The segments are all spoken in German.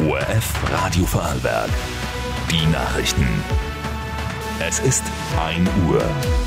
ORF Radio Vorarlberg. Die Nachrichten. Es ist 1 Uhr.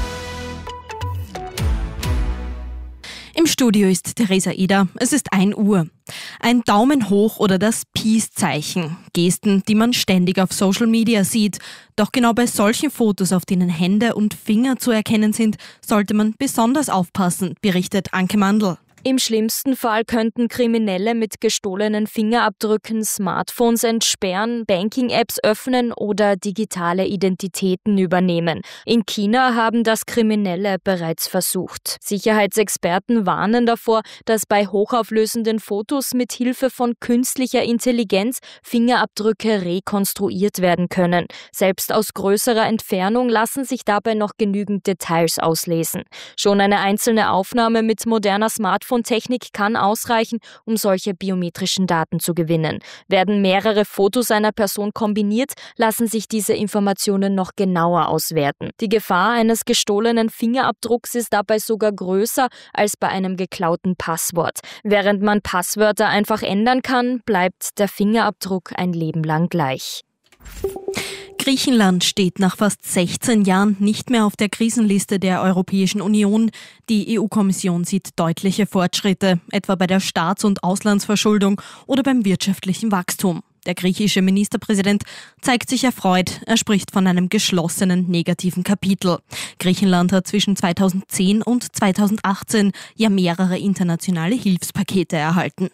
Im Studio ist Theresa Eder. Es ist 1 Uhr. Ein Daumen hoch oder das Peace-Zeichen. Gesten, die man ständig auf Social Media sieht. Doch genau bei solchen Fotos, auf denen Hände und Finger zu erkennen sind, sollte man besonders aufpassen, berichtet Anke Mandl. Im schlimmsten Fall könnten Kriminelle mit gestohlenen Fingerabdrücken Smartphones entsperren, Banking-Apps öffnen oder digitale Identitäten übernehmen. In China haben das Kriminelle bereits versucht. Sicherheitsexperten warnen davor, dass bei hochauflösenden Fotos mit Hilfe von künstlicher Intelligenz Fingerabdrücke rekonstruiert werden können. Selbst aus größerer Entfernung lassen sich dabei noch genügend Details auslesen. Schon eine einzelne Aufnahme mit moderner Smartphone-Technik kann ausreichen, um solche biometrischen Daten zu gewinnen. Werden mehrere Fotos einer Person kombiniert, lassen sich diese Informationen noch genauer auswerten. Die Gefahr eines gestohlenen Fingerabdrucks ist dabei sogar größer als bei einem geklauten Passwort. Während man Passwörter einfach ändern kann, bleibt der Fingerabdruck ein Leben lang gleich. Griechenland steht nach fast 16 Jahren nicht mehr auf der Krisenliste der Europäischen Union. Die EU-Kommission sieht deutliche Fortschritte, etwa bei der Staats- und Auslandsverschuldung oder beim wirtschaftlichen Wachstum. Der griechische Ministerpräsident zeigt sich erfreut. Er spricht von einem geschlossenen negativen Kapitel. Griechenland hat zwischen 2010 und 2018 ja mehrere internationale Hilfspakete erhalten.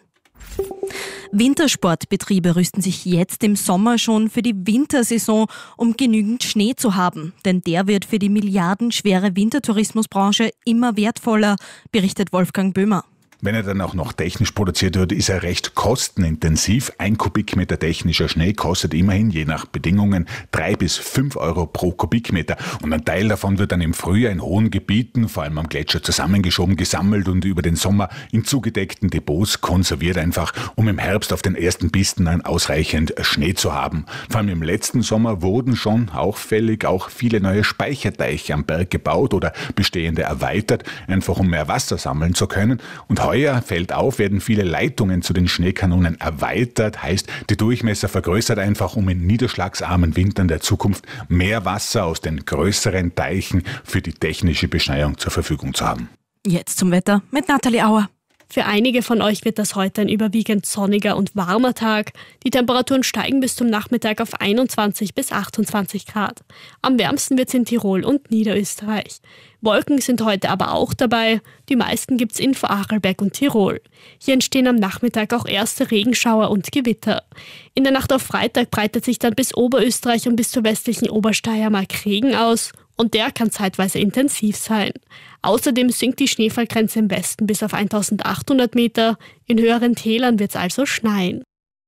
Wintersportbetriebe rüsten sich jetzt im Sommer schon für die Wintersaison, um genügend Schnee zu haben. Denn der wird für die milliardenschwere Wintertourismusbranche immer wertvoller, berichtet Wolfgang Böhmer. Wenn er dann auch noch technisch produziert wird, ist er recht kostenintensiv. 1 Kubikmeter technischer Schnee kostet immerhin, je nach Bedingungen, 3 bis 5 Euro pro Kubikmeter. Und ein Teil davon wird dann im Frühjahr in hohen Gebieten, vor allem am Gletscher, zusammengeschoben, gesammelt und über den Sommer in zugedeckten Depots konserviert, einfach um im Herbst auf den ersten Pisten dann ausreichend Schnee zu haben. Vor allem im letzten Sommer wurden schon auffällig auch viele neue Speicherteiche am Berg gebaut oder bestehende erweitert, einfach um mehr Wasser sammeln zu können. Und heuer, fällt auf, werden viele Leitungen zu den Schneekanonen erweitert, heißt, die Durchmesser vergrößert einfach, um in niederschlagsarmen Wintern der Zukunft mehr Wasser aus den größeren Teichen für die technische Beschneiung zur Verfügung zu haben. Jetzt zum Wetter mit Nathalie Auer. Für einige von euch wird das heute ein überwiegend sonniger und warmer Tag. Die Temperaturen steigen bis zum Nachmittag auf 21 bis 28 Grad. Am wärmsten wird es in Tirol und Niederösterreich. Wolken sind heute aber auch dabei. Die meisten gibt es in Vorarlberg und Tirol. Hier entstehen am Nachmittag auch erste Regenschauer und Gewitter. In der Nacht auf Freitag breitet sich dann bis Oberösterreich und bis zur westlichen Obersteiermark Regen aus. Und der kann zeitweise intensiv sein. Außerdem sinkt die Schneefallgrenze im Westen bis auf 1800 Meter. In höheren Tälern wird es also schneien.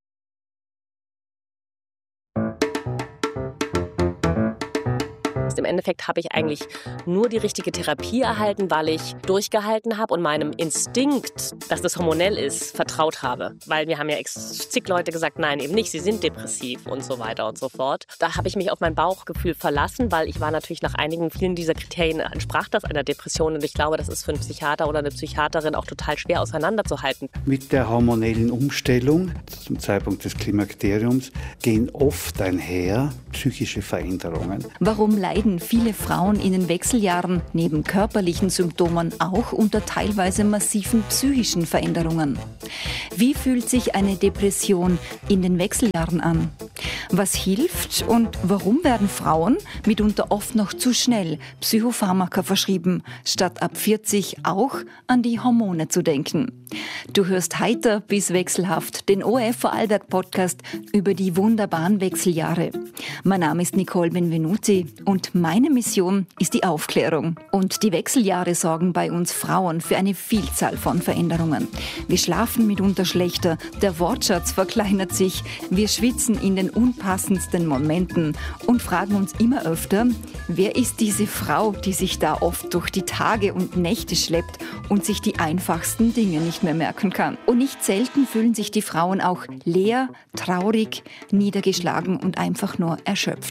Im Endeffekt habe ich eigentlich nur die richtige Therapie erhalten, weil ich durchgehalten habe und meinem Instinkt, dass das hormonell ist, vertraut habe. Weil mir haben ja zig Leute gesagt, nein, eben nicht, sie sind depressiv und so weiter und so fort. Da habe ich mich auf mein Bauchgefühl verlassen, weil ich war natürlich nach vielen dieser Kriterien entsprach das einer Depression. Und ich glaube, das ist für einen Psychiater oder eine Psychiaterin auch total schwer auseinanderzuhalten. Mit der hormonellen Umstellung zum Zeitpunkt des Klimakteriums gehen oft einher psychische Veränderungen. Warum leiden viele Frauen in den Wechseljahren neben körperlichen Symptomen auch unter teilweise massiven psychischen Veränderungen? Wie fühlt sich eine Depression in den Wechseljahren an? Was hilft und warum werden Frauen mitunter oft noch zu schnell Psychopharmaka verschrieben, statt ab 40 auch an die Hormone zu denken? Du hörst heiter bis wechselhaft den ORF Vorarlberg Podcast über die wunderbaren Wechseljahre. Mein Name ist Nicole Benvenuti und meine Mission ist die Aufklärung. Und die Wechseljahre sorgen bei uns Frauen für eine Vielzahl von Veränderungen. Wir schlafen mitunter schlechter, der Wortschatz verkleinert sich, wir schwitzen in den unpassendsten Momenten und fragen uns immer öfter, wer ist diese Frau, die sich da oft durch die Tage und Nächte schleppt und sich die einfachsten Dinge nicht mehr merken kann. Und nicht selten fühlen sich die Frauen auch leer, traurig, niedergeschlagen und einfach nur erschöpft.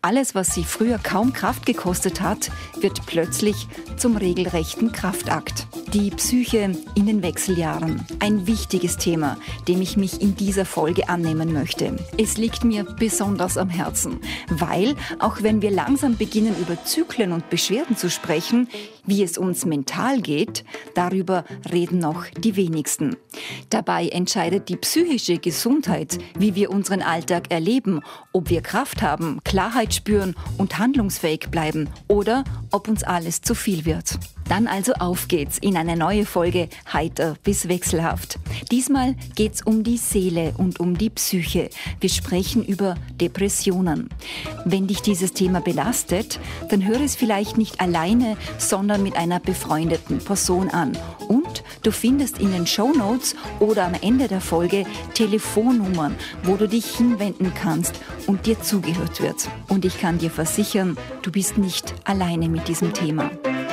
Alles, was sie früher kaum Kraft gekostet hat, wird plötzlich zum regelrechten Kraftakt. Die Psyche in den Wechseljahren. Ein wichtiges Thema, dem ich mich in dieser Folge annehmen möchte. Es liegt mir besonders am Herzen, weil, auch wenn wir langsam beginnen, über Zyklen und Beschwerden zu sprechen, wie es uns mental geht, darüber reden noch die wenigsten. Dabei entscheidet die psychische Gesundheit, wie wir unseren Alltag erleben, ob wir Kraft haben, Klarheit spüren und handlungsfähig bleiben oder ob uns alles zu viel wird. Dann also auf geht's in eine neue Folge Heiter bis wechselhaft. Diesmal geht's um die Seele und um die Psyche. Wir sprechen über Depressionen. Wenn dich dieses Thema belastet, dann höre es vielleicht nicht alleine, sondern mit einer befreundeten Person an. Und du findest in den Shownotes oder am Ende der Folge Telefonnummern, wo du dich hinwenden kannst und dir zugehört wird. Und ich kann dir versichern, du bist nicht alleine mit diesem Thema.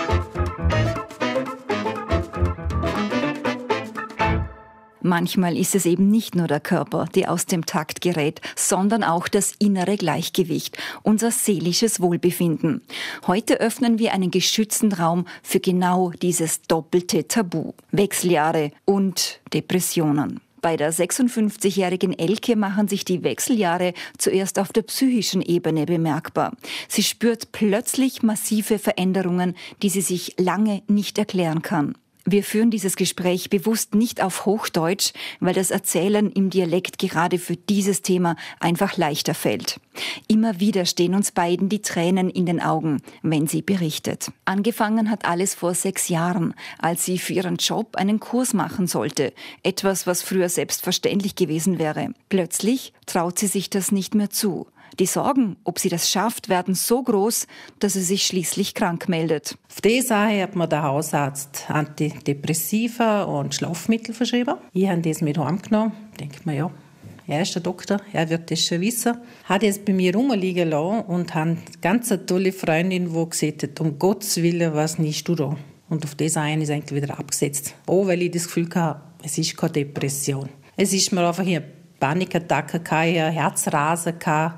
Manchmal ist es eben nicht nur der Körper, der aus dem Takt gerät, sondern auch das innere Gleichgewicht, unser seelisches Wohlbefinden. Heute öffnen wir einen geschützten Raum für genau dieses doppelte Tabu. Wechseljahre und Depressionen. Bei der 56-jährigen Elke machen sich die Wechseljahre zuerst auf der psychischen Ebene bemerkbar. Sie spürt plötzlich massive Veränderungen, die sie sich lange nicht erklären kann. Wir führen dieses Gespräch bewusst nicht auf Hochdeutsch, weil das Erzählen im Dialekt gerade für dieses Thema einfach leichter fällt. Immer wieder stehen uns beiden die Tränen in den Augen, wenn sie berichtet. Angefangen hat alles vor 6 Jahren, als sie für ihren Job einen Kurs machen sollte. Etwas, was früher selbstverständlich gewesen wäre. Plötzlich traut sie sich das nicht mehr zu. Die Sorgen, ob sie das schafft, werden so groß, dass sie sich schließlich krank meldet. Auf diese Sache hat mir der Hausarzt Antidepressiva und Schlafmittel verschrieben. Ich habe das mit heimgenommen. Denke mir, ja, er ist der Doktor, er wird das schon wissen. Hat es bei mir rumliegen lassen und habe eine ganz tolle Freundin, die gesagt hat, um Gottes Willen, was nimmst du da? Und auf das eine ist eigentlich wieder abgesetzt. Auch weil ich das Gefühl hatte, es ist keine Depression. Es ist mir einfach eine Panikattacke, ein Herzrasen,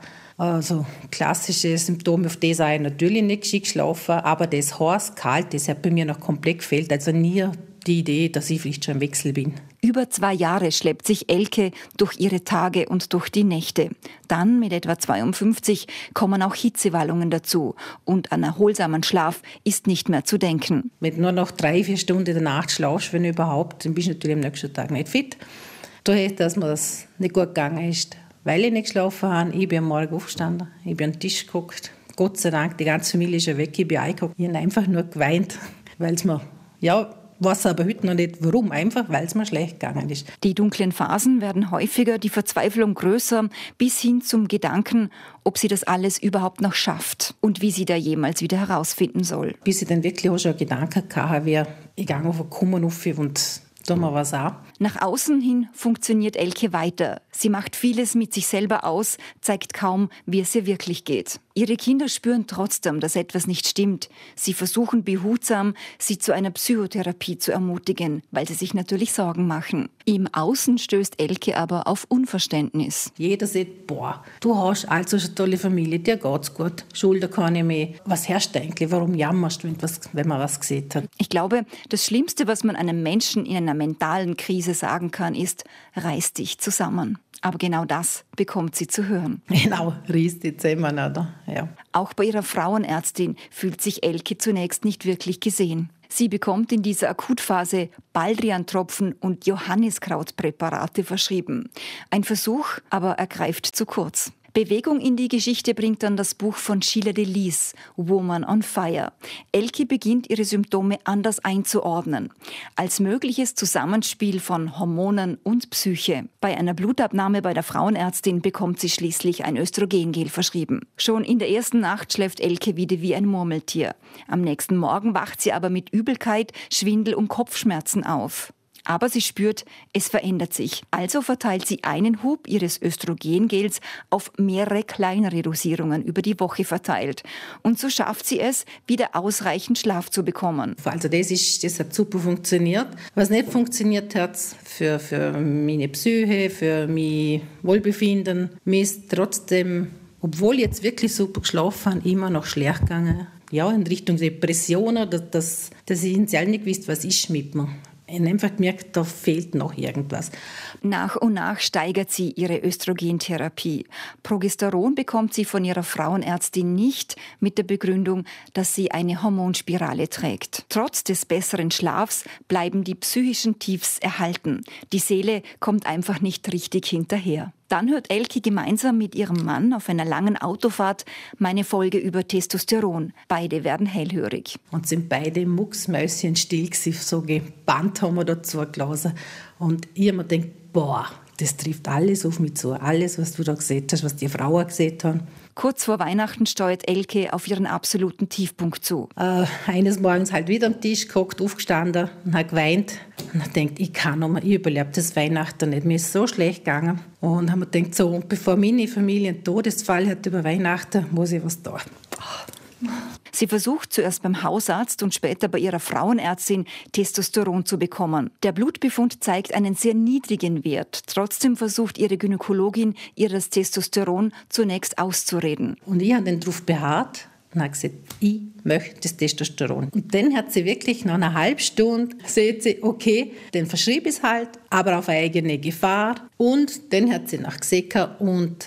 also klassische Symptome, auf das habe ich natürlich nicht geschickt geschlafen, aber das heiß, kalt, das hat bei mir noch komplett gefehlt. Also nie die Idee, dass ich vielleicht schon im Wechsel bin. Über 2 Jahre schleppt sich Elke durch ihre Tage und durch die Nächte. Dann, mit etwa 52, kommen auch Hitzewallungen dazu. Und an erholsamen Schlaf ist nicht mehr zu denken. Wenn du nur noch 3-4 Stunden in der Nacht schlafst, wenn überhaupt, dann bist du natürlich am nächsten Tag nicht fit. Daher, dass mir das nicht gut gegangen ist. Weil ich nicht geschlafen habe, ich bin am Morgen aufgestanden, ich bin an den Tisch geguckt. Gott sei Dank, die ganze Familie ist ja weg, ich bin eingeguckt. Ich habe einfach nur geweint, weil es mir, weiß aber heute noch nicht warum, einfach weil es mir schlecht gegangen ist. Die dunklen Phasen werden häufiger, die Verzweiflung größer, bis hin zum Gedanken, ob sie das alles überhaupt noch schafft und wie sie da jemals wieder herausfinden soll. Bis ich dann wirklich auch schon Gedanken hatte, wie ich gehe auf den Kummer rauf und tun wir was auch. Nach außen hin funktioniert Elke weiter. Sie macht vieles mit sich selber aus, zeigt kaum, wie es ihr wirklich geht. Ihre Kinder spüren trotzdem, dass etwas nicht stimmt. Sie versuchen behutsam, sie zu einer Psychotherapie zu ermutigen, weil sie sich natürlich Sorgen machen. Im Außen stößt Elke aber auf Unverständnis. Jeder sagt, boah, du hast also eine tolle Familie, dir geht's gut, Schulden kann ich mehr. Was herrscht eigentlich? Warum jammerst du, wenn man was gesehen hat? Ich glaube, das Schlimmste, was man einem Menschen in einer mentalen Krise sagen kann, ist, reiß dich zusammen. Aber genau das bekommt sie zu hören. Genau, reiß dich zusammen, oder? Ja. Auch bei ihrer Frauenärztin fühlt sich Elke zunächst nicht wirklich gesehen. Sie bekommt in dieser Akutphase Baldrian-Tropfen und Johanniskrautpräparate verschrieben. Ein Versuch, aber er greift zu kurz. Bewegung in die Geschichte bringt dann das Buch von Sheila Delis, Woman on Fire. Elke beginnt, ihre Symptome anders einzuordnen. Als mögliches Zusammenspiel von Hormonen und Psyche. Bei einer Blutabnahme bei der Frauenärztin bekommt sie schließlich ein Östrogengel verschrieben. Schon in der ersten Nacht schläft Elke wieder wie ein Murmeltier. Am nächsten Morgen wacht sie aber mit Übelkeit, Schwindel und Kopfschmerzen auf. Aber sie spürt, es verändert sich. Also verteilt sie einen Hub ihres Östrogengels auf mehrere kleinere Dosierungen über die Woche verteilt. Und so schafft sie es, wieder ausreichend Schlaf zu bekommen. Also das hat super funktioniert. Was nicht funktioniert hat für meine Psyche, für mein Wohlbefinden, mir ist trotzdem obwohl ich jetzt wirklich super geschlafen habe, immer noch schlecht gegangen. Ja, in Richtung Depressionen, dass ich ins Jahr nicht gewusst, was ist mit mir. Ich habe einfach gemerkt, da fehlt noch irgendwas. Nach und nach steigert sie ihre Östrogentherapie. Progesteron bekommt sie von ihrer Frauenärztin nicht mit der Begründung, dass sie eine Hormonspirale trägt. Trotz des besseren Schlafs bleiben die psychischen Tiefs erhalten. Die Seele kommt einfach nicht richtig hinterher. Dann hört Elke gemeinsam mit ihrem Mann auf einer langen Autofahrt meine Folge über Testosteron. Beide werden hellhörig. Und sind beide mucksmäuschen still gewesen, so gebannt haben wir dazu gelassen. Und ich habe mir gedacht, boah, das trifft alles auf mich zu. Alles, was du da gesehen hast, was die Frauen gesehen haben. Kurz vor Weihnachten steuert Elke auf ihren absoluten Tiefpunkt zu. Eines Morgens halt wieder am Tisch gehockt, aufgestanden und habe geweint. Und habe gedacht, ich kann noch mal, ich überlebe das Weihnachten nicht. Mir ist so schlecht gegangen. Und habe mir gedacht, so, bevor meine Familie einen Todesfall hat über Weihnachten, muss ich was tun. Sie versucht zuerst beim Hausarzt und später bei ihrer Frauenärztin Testosteron zu bekommen. Der Blutbefund zeigt einen sehr niedrigen Wert. Trotzdem versucht ihre Gynäkologin, ihr das Testosteron zunächst auszureden. Und ich habe dann darauf beharrt und habe gesagt, ich möchte das Testosteron. Und dann hat sie wirklich nach einer halben Stunde gesagt, sie, okay, dann verschrieb ich es halt, aber auf eigene Gefahr. Und dann hat sie nachgesehen und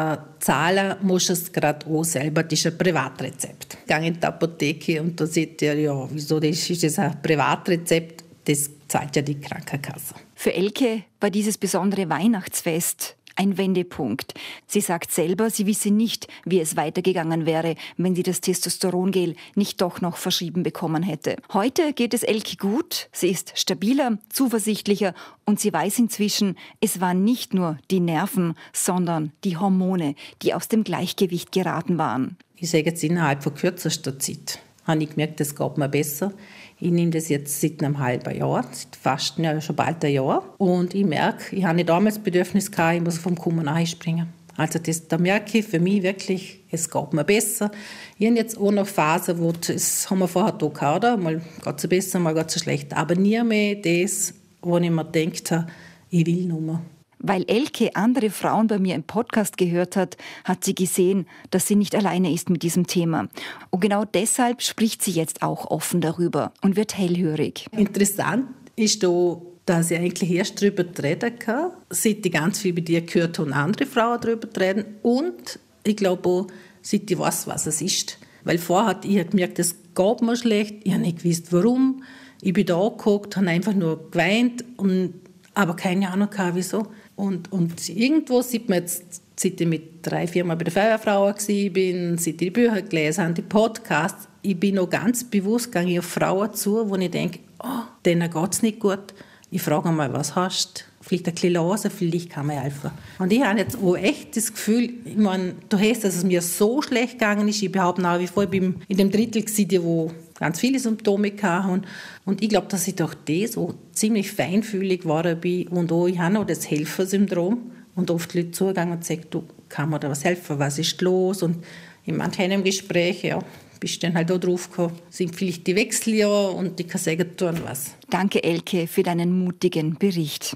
zahlen muss es gerade auch selber, das ist ein Privatrezept. Ich gehe in die Apotheke und da sagt er, ja, wieso, das ist das ein Privatrezept, das zahlt ja die Krankenkasse. Für Elke war dieses besondere Weihnachtsfest ein Wendepunkt. Sie sagt selber, sie wisse nicht, wie es weitergegangen wäre, wenn sie das Testosterongel nicht doch noch verschrieben bekommen hätte. Heute geht es Elke gut, sie ist stabiler, zuversichtlicher und sie weiß inzwischen, es waren nicht nur die Nerven, sondern die Hormone, die aus dem Gleichgewicht geraten waren. Ich sage jetzt innerhalb von kürzester Zeit habe ich gemerkt, es geht mir besser. Ich nehme das jetzt seit einem halben Jahr, seit fast schon bald ein Jahr. Und ich merke, ich habe nicht damals das Bedürfnis gehabt, ich muss vom Kummer einspringen. Also da merke ich für mich wirklich, es geht mir besser. Ich habe jetzt auch noch Phasen, wo das haben wir vorher da gehabt, oder? Mal geht es besser, mal geht es schlechter. Aber nie mehr das, wo ich mir gedacht habe, ich will noch mehr. Weil Elke andere Frauen bei mir im Podcast gehört hat, hat sie gesehen, dass sie nicht alleine ist mit diesem Thema. Und genau deshalb spricht sie jetzt auch offen darüber und wird hellhörig. Interessant ist da, dass ich eigentlich erst darüber reden kann, seit ich ganz viel bei dir gehört habe und andere Frauen darüber reden. Und ich glaube auch, seit ich weiß, was es ist. Weil vorher habe ich gemerkt, es geht mir schlecht, ich habe nicht gewusst, warum. Ich bin da angehockt, habe einfach nur geweint, aber keine Ahnung gehabt, wieso. Und irgendwo sieht man jetzt, seit ich mit 3-4 Mal bei der Feuerwehrfrau war, seit ich die Bücher gelesen habe, die Podcasts, ich bin noch ganz bewusst gegangen auf Frauen zu, wo ich denke, denen geht es nicht gut. Ich frage mal, was hast du? Vielleicht ein bisschen hören, vielleicht kann mir helfen. Und ich habe jetzt auch echt das Gefühl, ich meine, du hast, dass es mir so schlecht gegangen ist. Ich behaupte nach wie vor, ich bin in dem Drittel gewesen, die wo ganz viele Symptome hatten. Und ich glaube, dass ich durch das so ziemlich feinfühlig geworden bin. Und auch, ich habe noch das Helfersyndrom. Und oft Leute zugegangen und sagen, du, kann mir da was helfen, was ist los? Und in manchen Gesprächen, ja, bist du dann halt auch drauf gekommen, sind vielleicht die Wechseljahre und ich kann sagen, tun was. Danke, Elke, für deinen mutigen Bericht.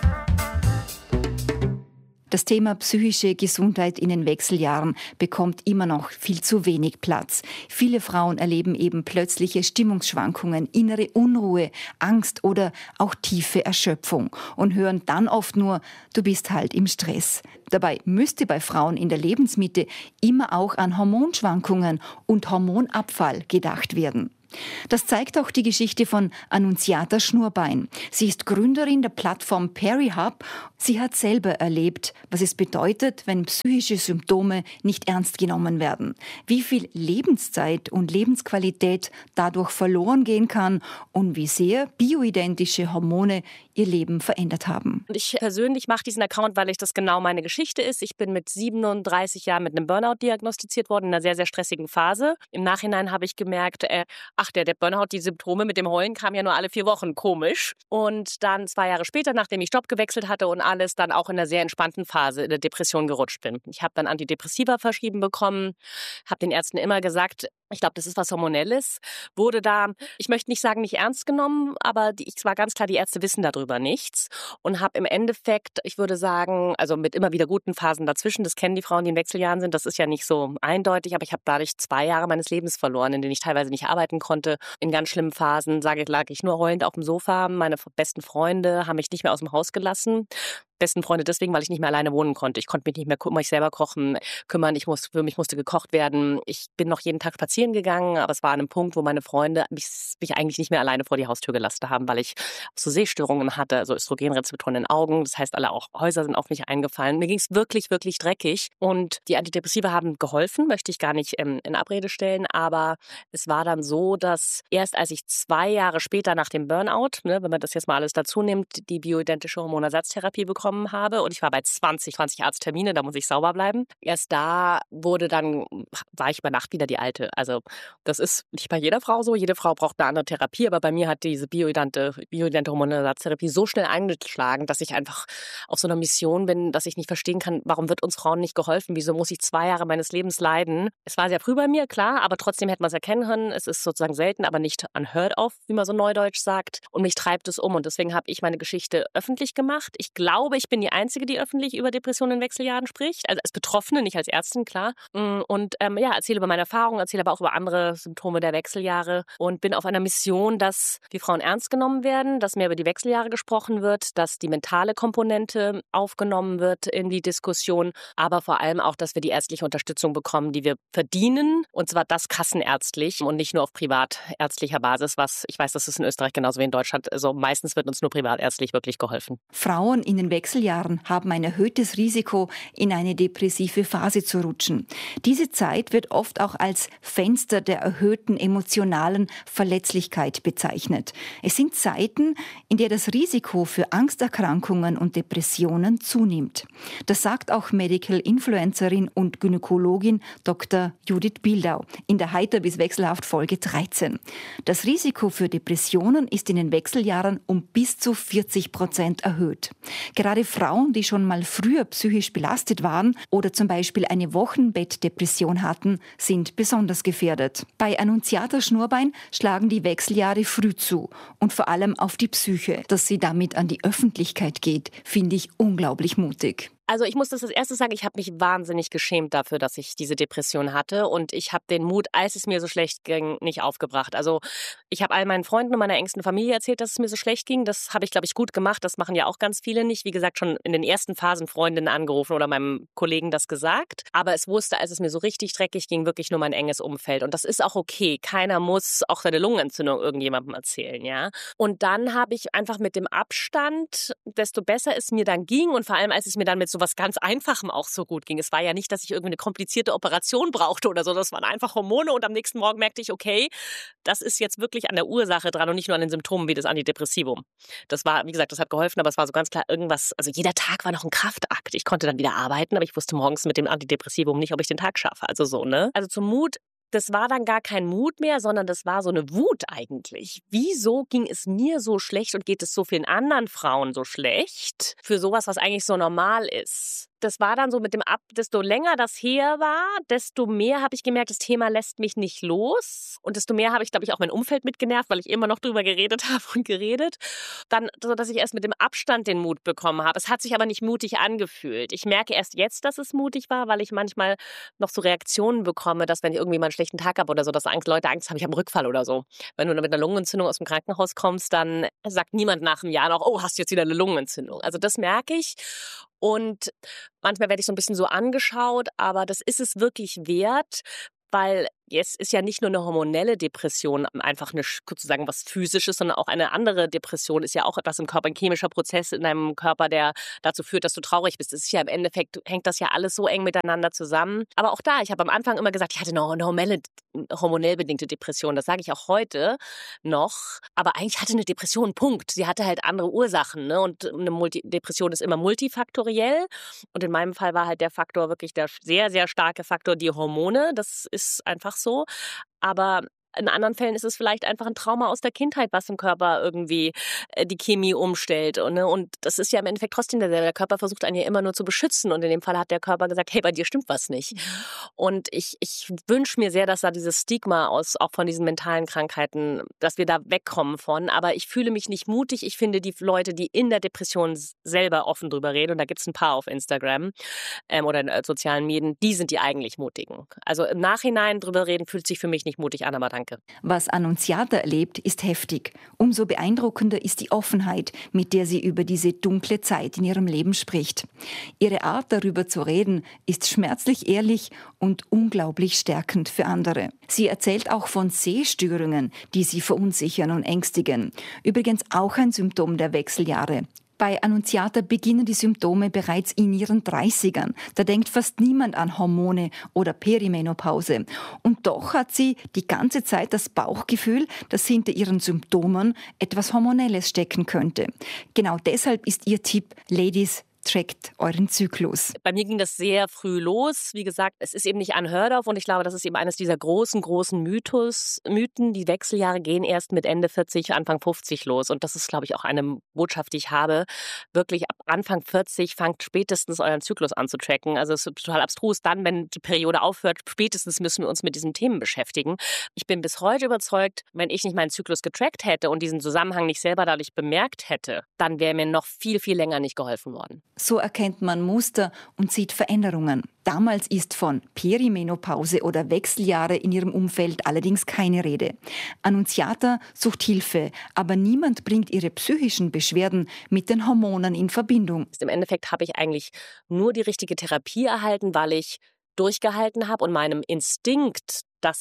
Das Thema psychische Gesundheit in den Wechseljahren bekommt immer noch viel zu wenig Platz. Viele Frauen erleben eben plötzliche Stimmungsschwankungen, innere Unruhe, Angst oder auch tiefe Erschöpfung und hören dann oft nur, du bist halt im Stress. Dabei müsste bei Frauen in der Lebensmitte immer auch an Hormonschwankungen und Hormonabfall gedacht werden. Das zeigt auch die Geschichte von Annunziata Schnurbein. Sie ist Gründerin der Plattform PeriHub. Sie hat selber erlebt, was es bedeutet, wenn psychische Symptome nicht ernst genommen werden. Wie viel Lebenszeit und Lebensqualität dadurch verloren gehen kann und wie sehr bioidentische Hormone ihr Leben verändert haben. Und ich persönlich mache diesen Account, weil das genau meine Geschichte ist. Ich bin mit 37 Jahren mit einem Burnout diagnostiziert worden, in einer sehr, sehr stressigen Phase. Im Nachhinein habe ich gemerkt, der Burnout, die Symptome mit dem Heulen kamen ja nur alle 4 Wochen, komisch. Und dann 2 Jahre später, nachdem ich Job gewechselt hatte und alles, dann auch in einer sehr entspannten Phase in der Depression gerutscht bin. Ich habe dann Antidepressiva verschrieben bekommen, habe den Ärzten immer gesagt, Ich glaube, das ist was Hormonelles. Wurde da, ich möchte nicht sagen, nicht ernst genommen, aber es war ganz klar, die Ärzte wissen darüber nichts und habe im Endeffekt, ich würde sagen, also mit immer wieder guten Phasen dazwischen, das kennen die Frauen, die in Wechseljahren sind, das ist ja nicht so eindeutig, aber ich habe dadurch 2 Jahre meines Lebens verloren, in denen ich teilweise nicht arbeiten konnte. In ganz schlimmen Phasen lag ich nur heulend auf dem Sofa. Meine besten Freunde haben mich nicht mehr aus dem Haus gelassen. Besten Freunde deswegen, weil ich nicht mehr alleine wohnen konnte. Ich konnte mich nicht mehr um mich selber kümmern. Für mich musste gekocht werden. Ich bin noch jeden Tag spazieren gegangen, aber es war an einem Punkt, wo meine Freunde mich eigentlich nicht mehr alleine vor die Haustür gelassen haben, weil ich so Sehstörungen hatte, also Östrogenrezeptoren in den Augen. Das heißt, alle auch Häuser sind auf mich eingefallen. Mir ging es wirklich, wirklich dreckig. Und die Antidepressiva haben geholfen, möchte ich gar nicht in Abrede stellen. Aber es war dann so, dass erst als ich 2 Jahre später nach dem Burnout, wenn man das jetzt mal alles dazu nimmt, die bioidentische Hormonersatztherapie bekommen habe und ich war bei 20 Arzttermine, da muss ich sauber bleiben. Erst da war ich über Nacht wieder die Alte. Also das ist nicht bei jeder Frau so. Jede Frau braucht eine andere Therapie, aber bei mir hat diese bioidente Hormonersatztherapie so schnell eingeschlagen, dass ich einfach auf so einer Mission bin, dass ich nicht verstehen kann, warum wird uns Frauen nicht geholfen? Wieso muss ich 2 Jahre meines Lebens leiden? Es war sehr früh bei mir, klar, aber trotzdem hätte man es erkennen können. Es ist sozusagen selten, aber nicht unheard of, wie man so neudeutsch sagt. Und mich treibt es um und deswegen habe ich meine Geschichte öffentlich gemacht. Ich glaube, ich bin die Einzige, die öffentlich über Depressionen in Wechseljahren spricht. Also als Betroffene, nicht als Ärztin, klar. Und erzähle über meine Erfahrungen, erzähle aber auch über andere Symptome der Wechseljahre und bin auf einer Mission, dass die Frauen ernst genommen werden, dass mehr über die Wechseljahre gesprochen wird, dass die mentale Komponente aufgenommen wird in die Diskussion, aber vor allem auch, dass wir die ärztliche Unterstützung bekommen, die wir verdienen, und zwar das kassenärztlich und nicht nur auf privatärztlicher Basis, was ich weiß, das ist in Österreich genauso wie in Deutschland. Also meistens wird uns nur privatärztlich wirklich geholfen. Frauen in den Wechseljahren haben ein erhöhtes Risiko, in eine depressive Phase zu rutschen. Diese Zeit wird oft auch als Fenster der erhöhten emotionalen Verletzlichkeit bezeichnet. Es sind Zeiten, in der das Risiko für Angsterkrankungen und Depressionen zunimmt. Das sagt auch Medical Influencerin und Gynäkologin Dr. Judith Bildau in der Heiter bis wechselhaft Folge 13. Das Risiko für Depressionen ist in den Wechseljahren um bis zu 40% erhöht. Gerade Frauen, die schon mal früher psychisch belastet waren oder zum Beispiel eine Wochenbettdepression hatten, sind besonders gefährdet. Bei Annunziata Schnurbein schlagen die Wechseljahre früh zu und vor allem auf die Psyche. Dass sie damit an die Öffentlichkeit geht, finde ich unglaublich mutig. Also ich muss das als erstes sagen, ich habe mich wahnsinnig geschämt dafür, dass ich diese Depression hatte und ich habe den Mut, als es mir so schlecht ging, nicht aufgebracht. Also ich habe all meinen Freunden und meiner engsten Familie erzählt, dass es mir so schlecht ging. Das habe ich, glaube ich, gut gemacht. Das machen ja auch ganz viele nicht. Wie gesagt, schon in den ersten Phasen Freundinnen angerufen oder meinem Kollegen das gesagt. Aber es wusste, als es mir so richtig dreckig ging, wirklich nur mein enges Umfeld. Und das ist auch okay. Keiner muss auch seine Lungenentzündung irgendjemandem erzählen, ja. Und dann habe ich einfach mit dem Abstand, desto besser es mir dann ging und vor allem, als es mir dann mit so was ganz Einfachem auch so gut ging. Es war ja nicht, dass ich irgendwie eine komplizierte Operation brauchte oder so. Das waren einfach Hormone und am nächsten Morgen merkte ich, okay, das ist jetzt wirklich an der Ursache dran und nicht nur an den Symptomen wie das Antidepressivum. Das war, wie gesagt, das hat geholfen, aber es war so ganz klar irgendwas, also jeder Tag war noch ein Kraftakt. Ich konnte dann wieder arbeiten, aber ich wusste morgens mit dem Antidepressivum nicht, ob ich den Tag schaffe. Also so, ne? Also zum Mut. Das war dann gar kein Mut mehr, sondern das war so eine Wut eigentlich. Wieso ging es mir so schlecht und geht es so vielen anderen Frauen so schlecht für sowas, was eigentlich so normal ist? Das war dann so mit dem desto länger das her war, desto mehr habe ich gemerkt, das Thema lässt mich nicht los. Und desto mehr habe ich, glaube ich, auch mein Umfeld mitgenervt, weil ich immer noch drüber geredet habe und geredet. Dann, so dass ich erst mit dem Abstand den Mut bekommen habe. Es hat sich aber nicht mutig angefühlt. Ich merke erst jetzt, dass es mutig war, weil ich manchmal noch so Reaktionen bekomme, dass wenn ich irgendwie mal einen schlechten Tag habe oder so, dass Leute Angst haben, ich habe einen Rückfall oder so. Wenn du mit einer Lungenentzündung aus dem Krankenhaus kommst, dann sagt niemand nach einem Jahr noch, oh, hast du jetzt wieder eine Lungenentzündung. Also das merke ich. Und manchmal werde ich so ein bisschen so angeschaut, aber das ist es wirklich wert, weil es ist ja nicht nur eine hormonelle Depression, einfach sozusagen was Physisches, sondern auch eine andere Depression ist ja auch etwas im Körper, ein chemischer Prozess in deinem Körper, der dazu führt, dass du traurig bist. Das ist ja im Endeffekt, hängt das ja alles so eng miteinander zusammen. Aber auch da, ich habe am Anfang immer gesagt, ich hatte eine hormonell bedingte Depression. Das sage ich auch heute noch. Aber eigentlich hatte eine Depression, Punkt. Sie hatte halt andere Ursachen, ne? Und eine Depression ist immer multifaktoriell. Und in meinem Fall war halt der Faktor wirklich der sehr, sehr starke Faktor, die Hormone. Das ist einfach so. Aber in anderen Fällen ist es vielleicht einfach ein Trauma aus der Kindheit, was im Körper irgendwie die Chemie umstellt. Und das ist ja im Endeffekt trotzdem derselbe. Der Körper versucht einen ja immer nur zu beschützen. Und in dem Fall hat der Körper gesagt, hey, bei dir stimmt was nicht. Und ich wünsche mir sehr, dass da dieses Stigma auch von diesen mentalen Krankheiten, dass wir da wegkommen von. Aber ich fühle mich nicht mutig. Ich finde, die Leute, die in der Depression selber offen drüber reden, und da gibt es ein paar auf Instagram oder in sozialen Medien, die sind die eigentlich Mutigen. Also im Nachhinein drüber reden fühlt sich für mich nicht mutig an, aber danke. Was Annunziata erlebt, ist heftig. Umso beeindruckender ist die Offenheit, mit der sie über diese dunkle Zeit in ihrem Leben spricht. Ihre Art, darüber zu reden, ist schmerzlich ehrlich und unglaublich stärkend für andere. Sie erzählt auch von Sehstörungen, die sie verunsichern und ängstigen. Übrigens auch ein Symptom der Wechseljahre. Bei Annunziata beginnen die Symptome bereits in ihren 30ern. Da denkt fast niemand an Hormone oder Perimenopause. Und doch hat sie die ganze Zeit das Bauchgefühl, dass hinter ihren Symptomen etwas Hormonelles stecken könnte. Genau deshalb ist ihr Tipp, Ladies, trackt euren Zyklus. Bei mir ging das sehr früh los. Wie gesagt, es ist eben nicht unheard of und ich glaube, das ist eben eines dieser großen Mythen. Die Wechseljahre gehen erst mit Ende 40, Anfang 50 los und das ist, glaube ich, auch eine Botschaft, die ich habe. Wirklich ab Anfang 40 fangt spätestens euren Zyklus an zu tracken. Also es ist total abstrus. Dann, wenn die Periode aufhört, spätestens müssen wir uns mit diesen Themen beschäftigen. Ich bin bis heute überzeugt, wenn ich nicht meinen Zyklus getrackt hätte und diesen Zusammenhang nicht selber dadurch bemerkt hätte, dann wäre mir noch viel, viel länger nicht geholfen worden. So erkennt man Muster und sieht Veränderungen. Damals ist von Perimenopause oder Wechseljahre in ihrem Umfeld allerdings keine Rede. Annunziata sucht Hilfe, aber niemand bringt ihre psychischen Beschwerden mit den Hormonen in Verbindung. Im Endeffekt habe ich eigentlich nur die richtige Therapie erhalten, weil ich durchgehalten habe und meinem Instinkt, dass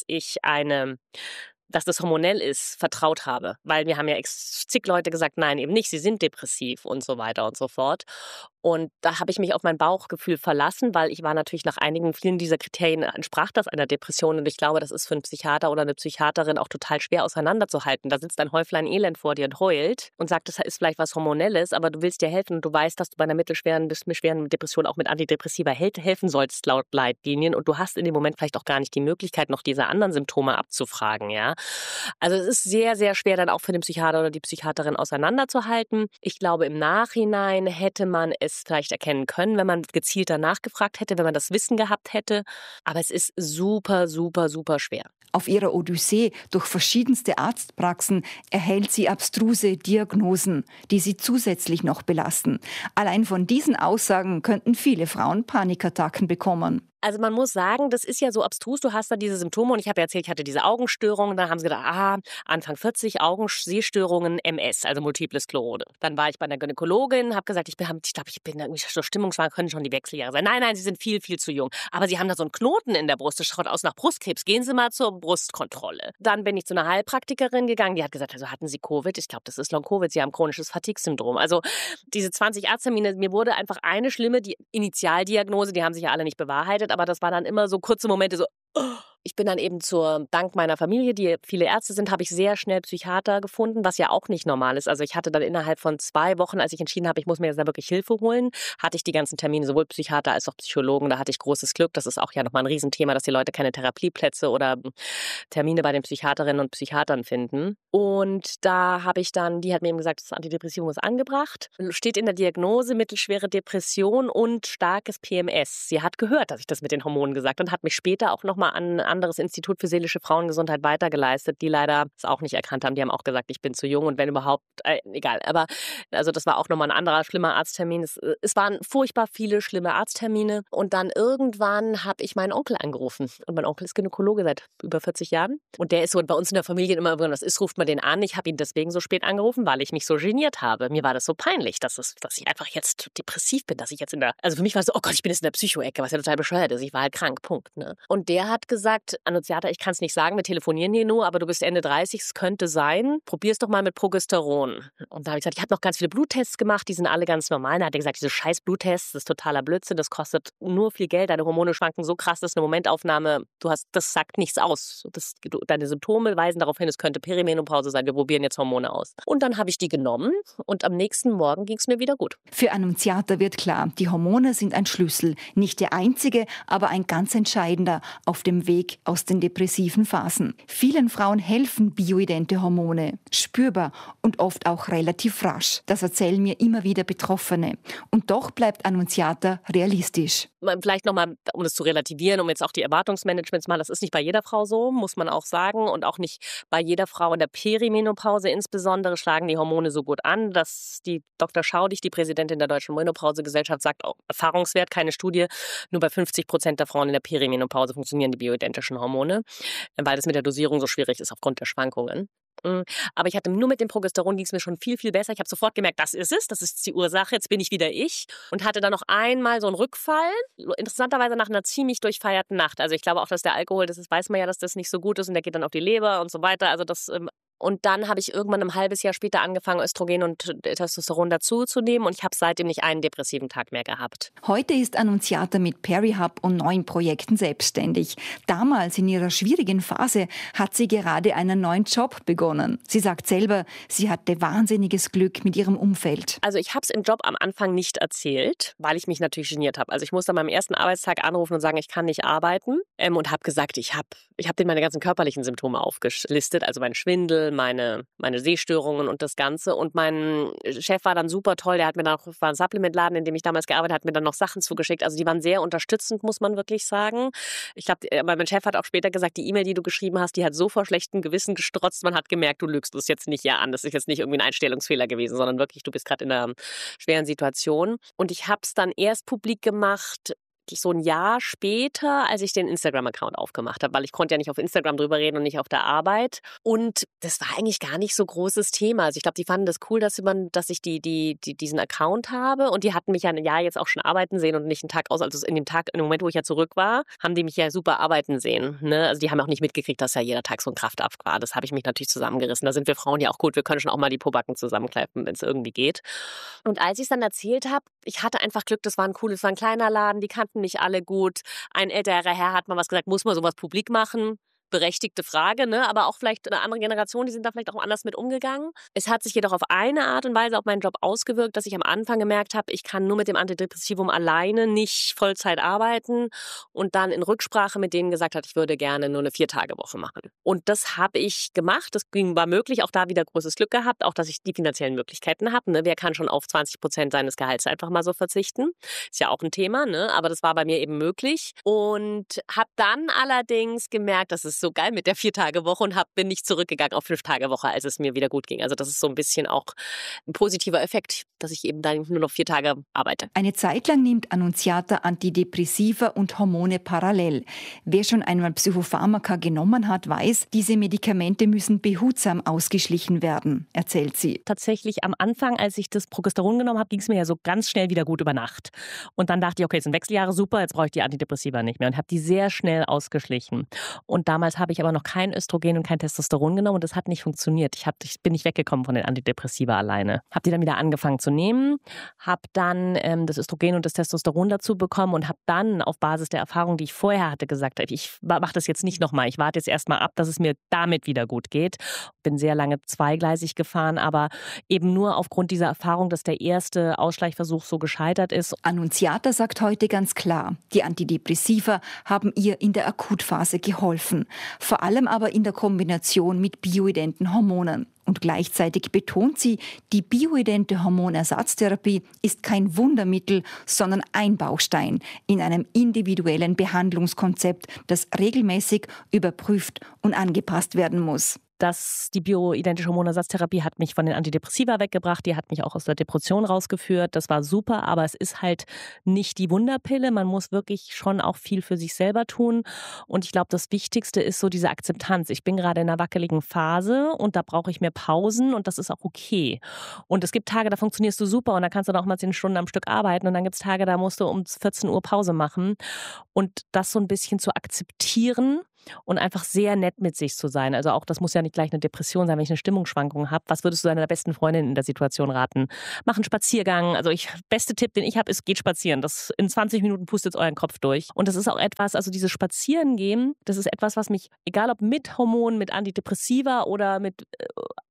das hormonell ist, vertraut habe. Weil mir haben ja zig Leute gesagt, nein, eben nicht, sie sind depressiv und so weiter und so fort. Und da habe ich mich auf mein Bauchgefühl verlassen, weil ich war natürlich nach vielen dieser Kriterien entsprach das einer Depression. Und ich glaube, das ist für einen Psychiater oder eine Psychiaterin auch total schwer auseinanderzuhalten. Da sitzt ein Häuflein Elend vor dir und heult und sagt, das ist vielleicht was Hormonelles, aber du willst dir helfen und du weißt, dass du bei einer mittelschweren bis schweren Depression auch mit Antidepressiva helfen sollst laut Leitlinien. Und du hast in dem Moment vielleicht auch gar nicht die Möglichkeit, noch diese anderen Symptome abzufragen. Ja? Also es ist sehr, sehr schwer dann auch für den Psychiater oder die Psychiaterin auseinanderzuhalten. Ich glaube, im Nachhinein hätte man es vielleicht erkennen können, wenn man gezielt danach gefragt hätte, wenn man das Wissen gehabt hätte. Aber es ist super, super, super schwer. Auf ihrer Odyssee durch verschiedenste Arztpraxen erhält sie abstruse Diagnosen, die sie zusätzlich noch belasten. Allein von diesen Aussagen könnten viele Frauen Panikattacken bekommen. Also man muss sagen, das ist ja so abstrus, du hast da diese Symptome und ich habe ja erzählt, ich hatte diese Augenstörungen, dann haben sie gedacht, Anfang 40, Augensehstörungen, MS, also Multiple Sklerose. Dann war ich bei einer Gynäkologin, habe gesagt, ich glaube, ich bin irgendwie so stimmungsschwanger, können schon die Wechseljahre sein. Nein, Sie sind viel, viel zu jung. Aber Sie haben da so einen Knoten in der Brust, das schaut aus nach Brustkrebs, gehen Sie mal zur Brustkontrolle. Dann bin ich zu einer Heilpraktikerin gegangen, die hat gesagt, also hatten Sie Covid? Ich glaube, das ist Long-Covid, Sie haben chronisches Fatigue-Syndrom. Also diese 20 Arzttermine, mir wurde einfach eine schlimme Initialdiagnose, die haben sich ja alle nicht bewahrheitet, aber das war dann immer so kurze Momente so, Ich bin dann eben dank meiner Familie, die viele Ärzte sind, habe ich sehr schnell Psychiater gefunden, was ja auch nicht normal ist. Also ich hatte dann innerhalb von 2 Wochen, als ich entschieden habe, ich muss mir jetzt da wirklich Hilfe holen, hatte ich die ganzen Termine, sowohl Psychiater als auch Psychologen. Da hatte ich großes Glück. Das ist auch ja nochmal ein Riesenthema, dass die Leute keine Therapieplätze oder Termine bei den Psychiaterinnen und Psychiatern finden. Und da habe ich dann, die hat mir eben gesagt, das Antidepressivum ist angebracht. Steht in der Diagnose mittelschwere Depression und starkes PMS. Sie hat gehört, dass ich das mit den Hormonen gesagt habe und hat mich später auch nochmal an ein anderes Institut für seelische Frauengesundheit weitergeleistet, die leider es auch nicht erkannt haben. Die haben auch gesagt, ich bin zu jung und wenn überhaupt, egal. Aber also das war auch nochmal ein anderer schlimmer Arzttermin. Es waren furchtbar viele schlimme Arzttermine und dann irgendwann habe ich meinen Onkel angerufen. Und mein Onkel ist Gynäkologe seit über 40 Jahren. Und der ist so bei uns in der Familie immer, wenn das ist, ruft man den an. Ich habe ihn deswegen so spät angerufen, weil ich mich so geniert habe. Mir war das so peinlich, dass ich einfach jetzt depressiv bin, dass ich jetzt also für mich war es so, oh Gott, ich bin jetzt in der Psycho-Ecke, was ja total bescheuert ist. Ich war halt krank, Punkt. Ne? Und der hat gesagt, Annunziata, ich kann es nicht sagen, wir telefonieren hier nur, aber du bist Ende 30, es könnte sein, probier's doch mal mit Progesteron. Und da habe ich gesagt, ich habe noch ganz viele Bluttests gemacht, die sind alle ganz normal. Da hat er gesagt, diese scheiß Bluttests, das ist totaler Blödsinn, das kostet nur viel Geld, deine Hormone schwanken so krass, das ist eine Momentaufnahme, das sagt nichts aus. Deine Symptome weisen darauf hin, es könnte Perimenopause sein, wir probieren jetzt Hormone aus. Und dann habe ich die genommen und am nächsten Morgen ging es mir wieder gut. Für Annunziata wird klar, die Hormone sind ein Schlüssel, nicht der einzige, aber ein ganz entscheidender auf dem Weg Ausweg aus den depressiven Phasen. Vielen Frauen helfen bioidente Hormone, spürbar und oft auch relativ rasch. Das erzählen mir immer wieder Betroffene. Und doch bleibt Annunziata realistisch. Vielleicht nochmal, um das zu relativieren, um jetzt auch die Erwartungsmanagement zu machen, das ist nicht bei jeder Frau so, muss man auch sagen. Und auch nicht bei jeder Frau in der Perimenopause insbesondere schlagen die Hormone so gut an, dass die Dr. Schaudig, die Präsidentin der Deutschen Menopausegesellschaft, sagt, auch Erfahrungswert, keine Studie, nur bei 50% der Frauen in der Perimenopause funktionieren die bioidentischen Hormone, weil das mit der Dosierung so schwierig ist aufgrund der Schwankungen. Aber ich hatte nur mit dem Progesteron ging es mir schon viel, viel besser. Ich habe sofort gemerkt, das ist die Ursache, jetzt bin ich wieder ich. Und hatte dann noch einmal so einen Rückfall, interessanterweise nach einer ziemlich durchfeierten Nacht. Also ich glaube auch, dass der Alkohol, weiß man ja, dass das nicht so gut ist und der geht dann auf die Leber und so weiter. Also und dann habe ich irgendwann ein halbes Jahr später angefangen, Östrogen und Testosteron dazuzunehmen und ich habe seitdem nicht einen depressiven Tag mehr gehabt. Heute ist Annunziata mit PeriHub und neuen Projekten selbstständig. Damals in ihrer schwierigen Phase hat sie gerade einen neuen Job begonnen. Sie sagt selber, sie hatte wahnsinniges Glück mit ihrem Umfeld. Also ich habe es im Job am Anfang nicht erzählt, weil ich mich natürlich geniert habe. Also ich musste an meinem ersten Arbeitstag anrufen und sagen, ich kann nicht arbeiten und habe gesagt, ich habe denen meine ganzen körperlichen Symptome aufgelistet, also mein Schwindel, meine Sehstörungen und das Ganze. Und mein Chef war dann super toll. Der war ein Supplementladen, in dem ich damals gearbeitet habe, hat mir dann noch Sachen zugeschickt. Also die waren sehr unterstützend, muss man wirklich sagen. Ich glaube, mein Chef hat auch später gesagt, die E-Mail, die du geschrieben hast, die hat so vor schlechtem Gewissen gestrotzt. Man hat gemerkt, du lügst es jetzt nicht an. Das ist jetzt nicht irgendwie ein Einstellungsfehler gewesen, sondern wirklich, du bist gerade in einer schweren Situation. Und ich habe es dann erst publik gemacht, so ein Jahr später, als ich den Instagram-Account aufgemacht habe, weil ich konnte ja nicht auf Instagram drüber reden und nicht auf der Arbeit. Und das war eigentlich gar nicht so großes Thema. Also ich glaube, die fanden das cool, dass ich diesen Account habe. Und die hatten mich ja ein Jahr jetzt auch schon arbeiten sehen und nicht einen Tag aus. Also im Moment, wo ich ja zurück war, haben die mich ja super arbeiten sehen. Ne? Also die haben auch nicht mitgekriegt, dass ja jeder Tag so ein Kraftakt war. Das habe ich mich natürlich zusammengerissen. Da sind wir Frauen ja auch gut. Wir können schon auch mal die Pobacken zusammenkleifen, wenn es irgendwie geht. Und als ich es dann erzählt habe, ich hatte einfach Glück, das war ein kleiner Laden, die kannten nicht alle gut. Ein älterer Herr hat mal was gesagt, muss man sowas publik machen? Berechtigte Frage, ne? Aber auch vielleicht eine andere Generation, die sind da vielleicht auch anders mit umgegangen. Es hat sich jedoch auf eine Art und Weise auf meinen Job ausgewirkt, dass ich am Anfang gemerkt habe, ich kann nur mit dem Antidepressivum alleine nicht Vollzeit arbeiten und dann in Rücksprache mit denen gesagt hat, ich würde gerne nur eine 4-Tage-Woche machen. Und das habe ich gemacht. Das war möglich, auch da wieder großes Glück gehabt, auch dass ich die finanziellen Möglichkeiten habe. Ne? Wer kann schon auf 20% seines Gehalts einfach mal so verzichten? Ist ja auch ein Thema, ne? Aber das war bei mir eben möglich. Und habe dann allerdings gemerkt, dass es so geil mit der 4-Tage-Woche und bin nicht zurückgegangen auf 5-Tage-Woche, als es mir wieder gut ging. Also das ist so ein bisschen auch ein positiver Effekt, dass ich eben dann nur noch 4 Tage arbeite. Eine Zeit lang nimmt Annunziata Antidepressiva und Hormone parallel. Wer schon einmal Psychopharmaka genommen hat, weiß, diese Medikamente müssen behutsam ausgeschlichen werden, erzählt sie. Tatsächlich am Anfang, als ich das Progesteron genommen habe, ging es mir ja so ganz schnell wieder gut über Nacht. Und dann dachte ich, okay, jetzt sind Wechseljahre, super, jetzt brauche ich die Antidepressiva nicht mehr und habe die sehr schnell ausgeschlichen. Und damals habe ich aber noch kein Östrogen und kein Testosteron genommen und das hat nicht funktioniert. Ich bin nicht weggekommen von den Antidepressiva alleine. Habe die dann wieder angefangen zu nehmen, habe dann das Östrogen und das Testosteron dazu bekommen und habe dann auf Basis der Erfahrung, die ich vorher hatte, gesagt, ich mache das jetzt nicht nochmal. Ich warte jetzt erstmal ab, dass es mir damit wieder gut geht. Bin sehr lange zweigleisig gefahren, aber eben nur aufgrund dieser Erfahrung, dass der erste Ausschleichversuch so gescheitert ist. Annunziata sagt heute ganz klar, die Antidepressiva haben ihr in der Akutphase geholfen. Vor allem aber in der Kombination mit bioidenten Hormonen. Und gleichzeitig betont sie, die bioidente Hormonersatztherapie ist kein Wundermittel, sondern ein Baustein in einem individuellen Behandlungskonzept, das regelmäßig überprüft und angepasst werden muss. Die bioidentische Hormonersatztherapie hat mich von den Antidepressiva weggebracht, die hat mich auch aus der Depression rausgeführt. Das war super, aber es ist halt nicht die Wunderpille. Man muss wirklich schon auch viel für sich selber tun. Und ich glaube, das Wichtigste ist so diese Akzeptanz. Ich bin gerade in einer wackeligen Phase und da brauche ich mehr Pausen und das ist auch okay. Und es gibt Tage, da funktionierst du super und da kannst du dann auch mal 10 Stunden am Stück arbeiten und dann gibt es Tage, da musst du um 14 Uhr Pause machen. Und das so ein bisschen zu akzeptieren und einfach sehr nett mit sich zu sein. Also auch, das muss ja nicht gleich eine Depression sein, wenn ich eine Stimmungsschwankung habe. Was würdest du deiner besten Freundin in der Situation raten? Mach einen Spaziergang. Also beste Tipp, den ich habe, ist, geht spazieren. Das in 20 Minuten pustet euren Kopf durch. Und das ist auch etwas, also dieses Spazierengehen, das ist etwas, was mich, egal ob mit Hormonen, mit Antidepressiva oder mit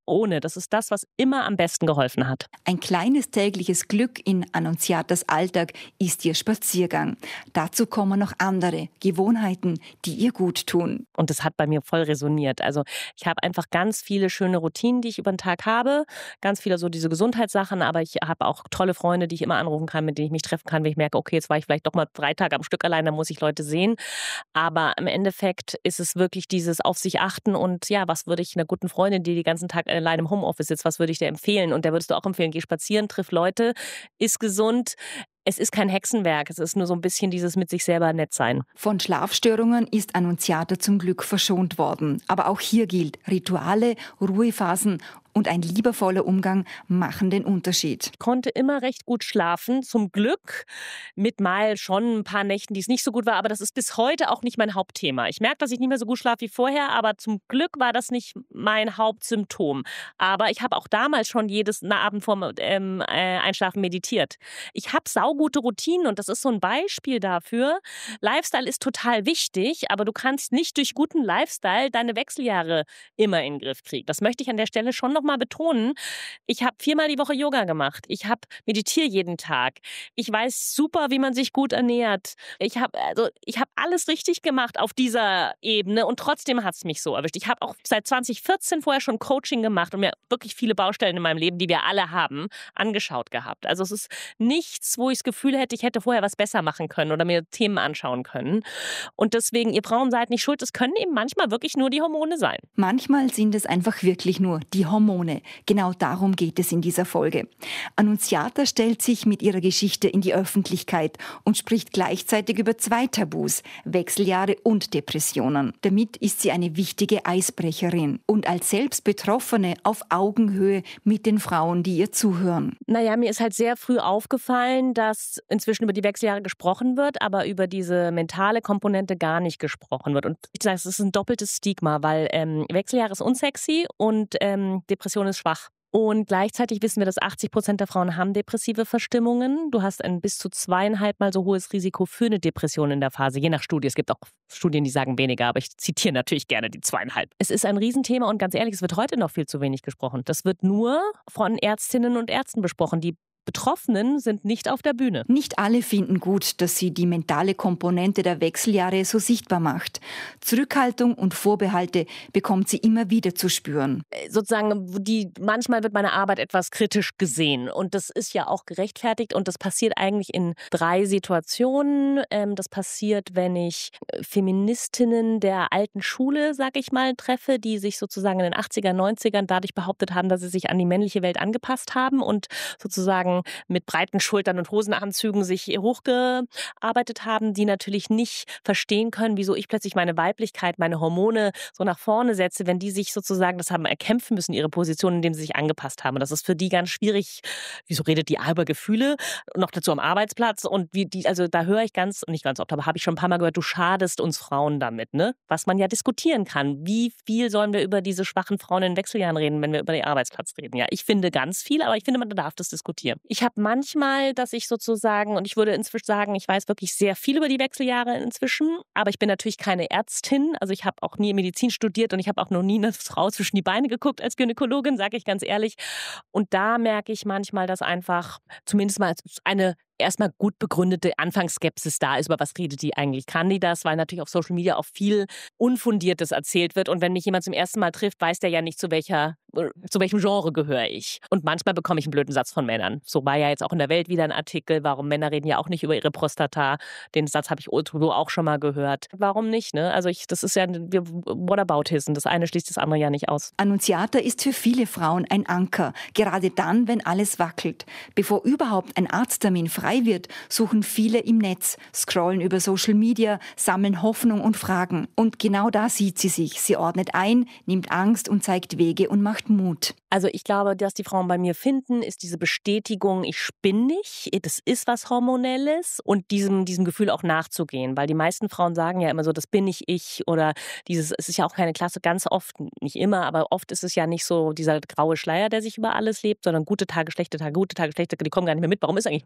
ohne. Das ist das, was immer am besten geholfen hat. Ein kleines tägliches Glück in Annunziatas Alltag ist ihr Spaziergang. Dazu kommen noch andere Gewohnheiten, die ihr gut tun. Und das hat bei mir voll resoniert. Also ich habe einfach ganz viele schöne Routinen, die ich über den Tag habe. Ganz viele so diese Gesundheitssachen, aber ich habe auch tolle Freunde, die ich immer anrufen kann, mit denen ich mich treffen kann, wenn ich merke, okay, jetzt war ich vielleicht doch mal 3 Tage am Stück allein, dann muss ich Leute sehen. Aber im Endeffekt ist es wirklich dieses auf sich achten und ja, was würde ich einer guten Freundin, die den ganzen Tag allein im Homeoffice sitzt, was würde ich dir empfehlen? Und der würdest du auch empfehlen, geh spazieren, triff Leute, iss gesund. Es ist kein Hexenwerk, es ist nur so ein bisschen dieses mit sich selber nett sein. Von Schlafstörungen ist Annunziata zum Glück verschont worden. Aber auch hier gilt, Rituale, Ruhephasen und ein liebevoller Umgang machen den Unterschied. Ich konnte immer recht gut schlafen, zum Glück. Mit mal schon ein paar Nächten, die es nicht so gut war, aber das ist bis heute auch nicht mein Hauptthema. Ich merke, dass ich nicht mehr so gut schlafe wie vorher, aber zum Glück war das nicht mein Hauptsymptom. Aber ich habe auch damals schon jedes Abend vorm Einschlafen meditiert. Ich habe saugute Routinen und das ist so ein Beispiel dafür. Lifestyle ist total wichtig, aber du kannst nicht durch guten Lifestyle deine Wechseljahre immer in den Griff kriegen. Das möchte ich an der Stelle schon noch mal betonen. Ich habe 4-mal die Woche Yoga gemacht. Ich meditiere jeden Tag. Ich weiß super, wie man sich gut ernährt. Ich habe alles richtig gemacht auf dieser Ebene und trotzdem hat es mich so erwischt. Ich habe auch seit 2014 vorher schon Coaching gemacht und mir wirklich viele Baustellen in meinem Leben, die wir alle haben, angeschaut gehabt. Also es ist nichts, wo ich das Gefühl hätte, ich hätte vorher was besser machen können oder mir Themen anschauen können. Und deswegen, ihr Frauen seid nicht schuld. Es können eben manchmal wirklich nur die Hormone sein. Manchmal sind es einfach wirklich nur die Hormone. Genau darum geht es in dieser Folge. Annunziata stellt sich mit ihrer Geschichte in die Öffentlichkeit und spricht gleichzeitig über 2 Tabus, Wechseljahre und Depressionen. Damit ist sie eine wichtige Eisbrecherin und als Selbstbetroffene auf Augenhöhe mit den Frauen, die ihr zuhören. Naja, mir ist halt sehr früh aufgefallen, dass inzwischen über die Wechseljahre gesprochen wird, aber über diese mentale Komponente gar nicht gesprochen wird. Und ich sage, es ist ein doppeltes Stigma, weil Wechseljahre ist unsexy und Depression ist schwach. Und gleichzeitig wissen wir, dass 80% der Frauen haben depressive Verstimmungen. Du hast ein bis zu 2,5-mal so hohes Risiko für eine Depression in der Phase, je nach Studie. Es gibt auch Studien, die sagen weniger, aber ich zitiere natürlich gerne die 2,5. Es ist ein Riesenthema und ganz ehrlich, es wird heute noch viel zu wenig gesprochen. Das wird nur von Ärztinnen und Ärzten besprochen. Die Betroffenen sind nicht auf der Bühne. Nicht alle finden gut, dass sie die mentale Komponente der Wechseljahre so sichtbar macht. Zurückhaltung und Vorbehalte bekommt sie immer wieder zu spüren. Sozusagen, manchmal wird meine Arbeit etwas kritisch gesehen und das ist ja auch gerechtfertigt und das passiert eigentlich in 3 Situationen. Das passiert, wenn ich Feministinnen der alten Schule, sag ich mal, treffe, die sich sozusagen in den 80er, 90ern dadurch behauptet haben, dass sie sich an die männliche Welt angepasst haben und sozusagen mit breiten Schultern und Hosenanzügen sich hochgearbeitet haben, die natürlich nicht verstehen können, wieso ich plötzlich meine Weiblichkeit, meine Hormone so nach vorne setze, wenn die sich sozusagen das haben erkämpfen müssen, ihre Position, indem sie sich angepasst haben. Und das ist für die ganz schwierig. Wieso redet die über Gefühle? Noch dazu am Arbeitsplatz. Und also da höre ich nicht ganz oft, aber habe ich schon ein paar Mal gehört, du schadest uns Frauen damit, ne? Was man ja diskutieren kann. Wie viel sollen wir über diese schwachen Frauen in Wechseljahren reden, wenn wir über den Arbeitsplatz reden? Ja, ich finde ganz viel, aber ich finde, man darf das diskutieren. Ich habe manchmal, dass ich sozusagen, und ich würde inzwischen sagen, ich weiß wirklich sehr viel über die Wechseljahre inzwischen, aber ich bin natürlich keine Ärztin. Also ich habe auch nie Medizin studiert und ich habe auch noch nie eine Frau zwischen die Beine geguckt als Gynäkologin, sage ich ganz ehrlich. Und da merke ich manchmal, dass einfach zumindest mal eine erstmal gut begründete Anfangsskepsis da ist, über was redet die eigentlich? Kann die das? Weil natürlich auf Social Media auch viel Unfundiertes erzählt wird und wenn mich jemand zum ersten Mal trifft, weiß der ja nicht, zu welchem Genre gehöre ich. Und manchmal bekomme ich einen blöden Satz von Männern. So war ja jetzt auch in der Welt wieder ein Artikel, warum Männer reden ja auch nicht über ihre Prostata. Den Satz habe ich auch schon mal gehört. Warum nicht? Ne? Also das ist ja Whataboutism. Das eine schließt das andere ja nicht aus. Annunziata ist für viele Frauen ein Anker, gerade dann, wenn alles wackelt. Bevor überhaupt ein Arzttermin frei wird, suchen viele im Netz, scrollen über Social Media, sammeln Hoffnung und Fragen. Und genau da sieht sie sich. Sie ordnet ein, nimmt Angst und zeigt Wege und macht Mut. Also ich glaube, dass die Frauen bei mir finden, ist diese Bestätigung, ich spinne nicht, das ist was Hormonelles und diesem Gefühl auch nachzugehen. Weil die meisten Frauen sagen ja immer so, das bin nicht ich oder es ist ja auch keine Klasse, ganz oft, nicht immer, aber oft ist es ja nicht so dieser graue Schleier, der sich über alles lebt, sondern gute Tage, schlechte Tage, die kommen gar nicht mehr mit. Warum ist eigentlich gut und warum ist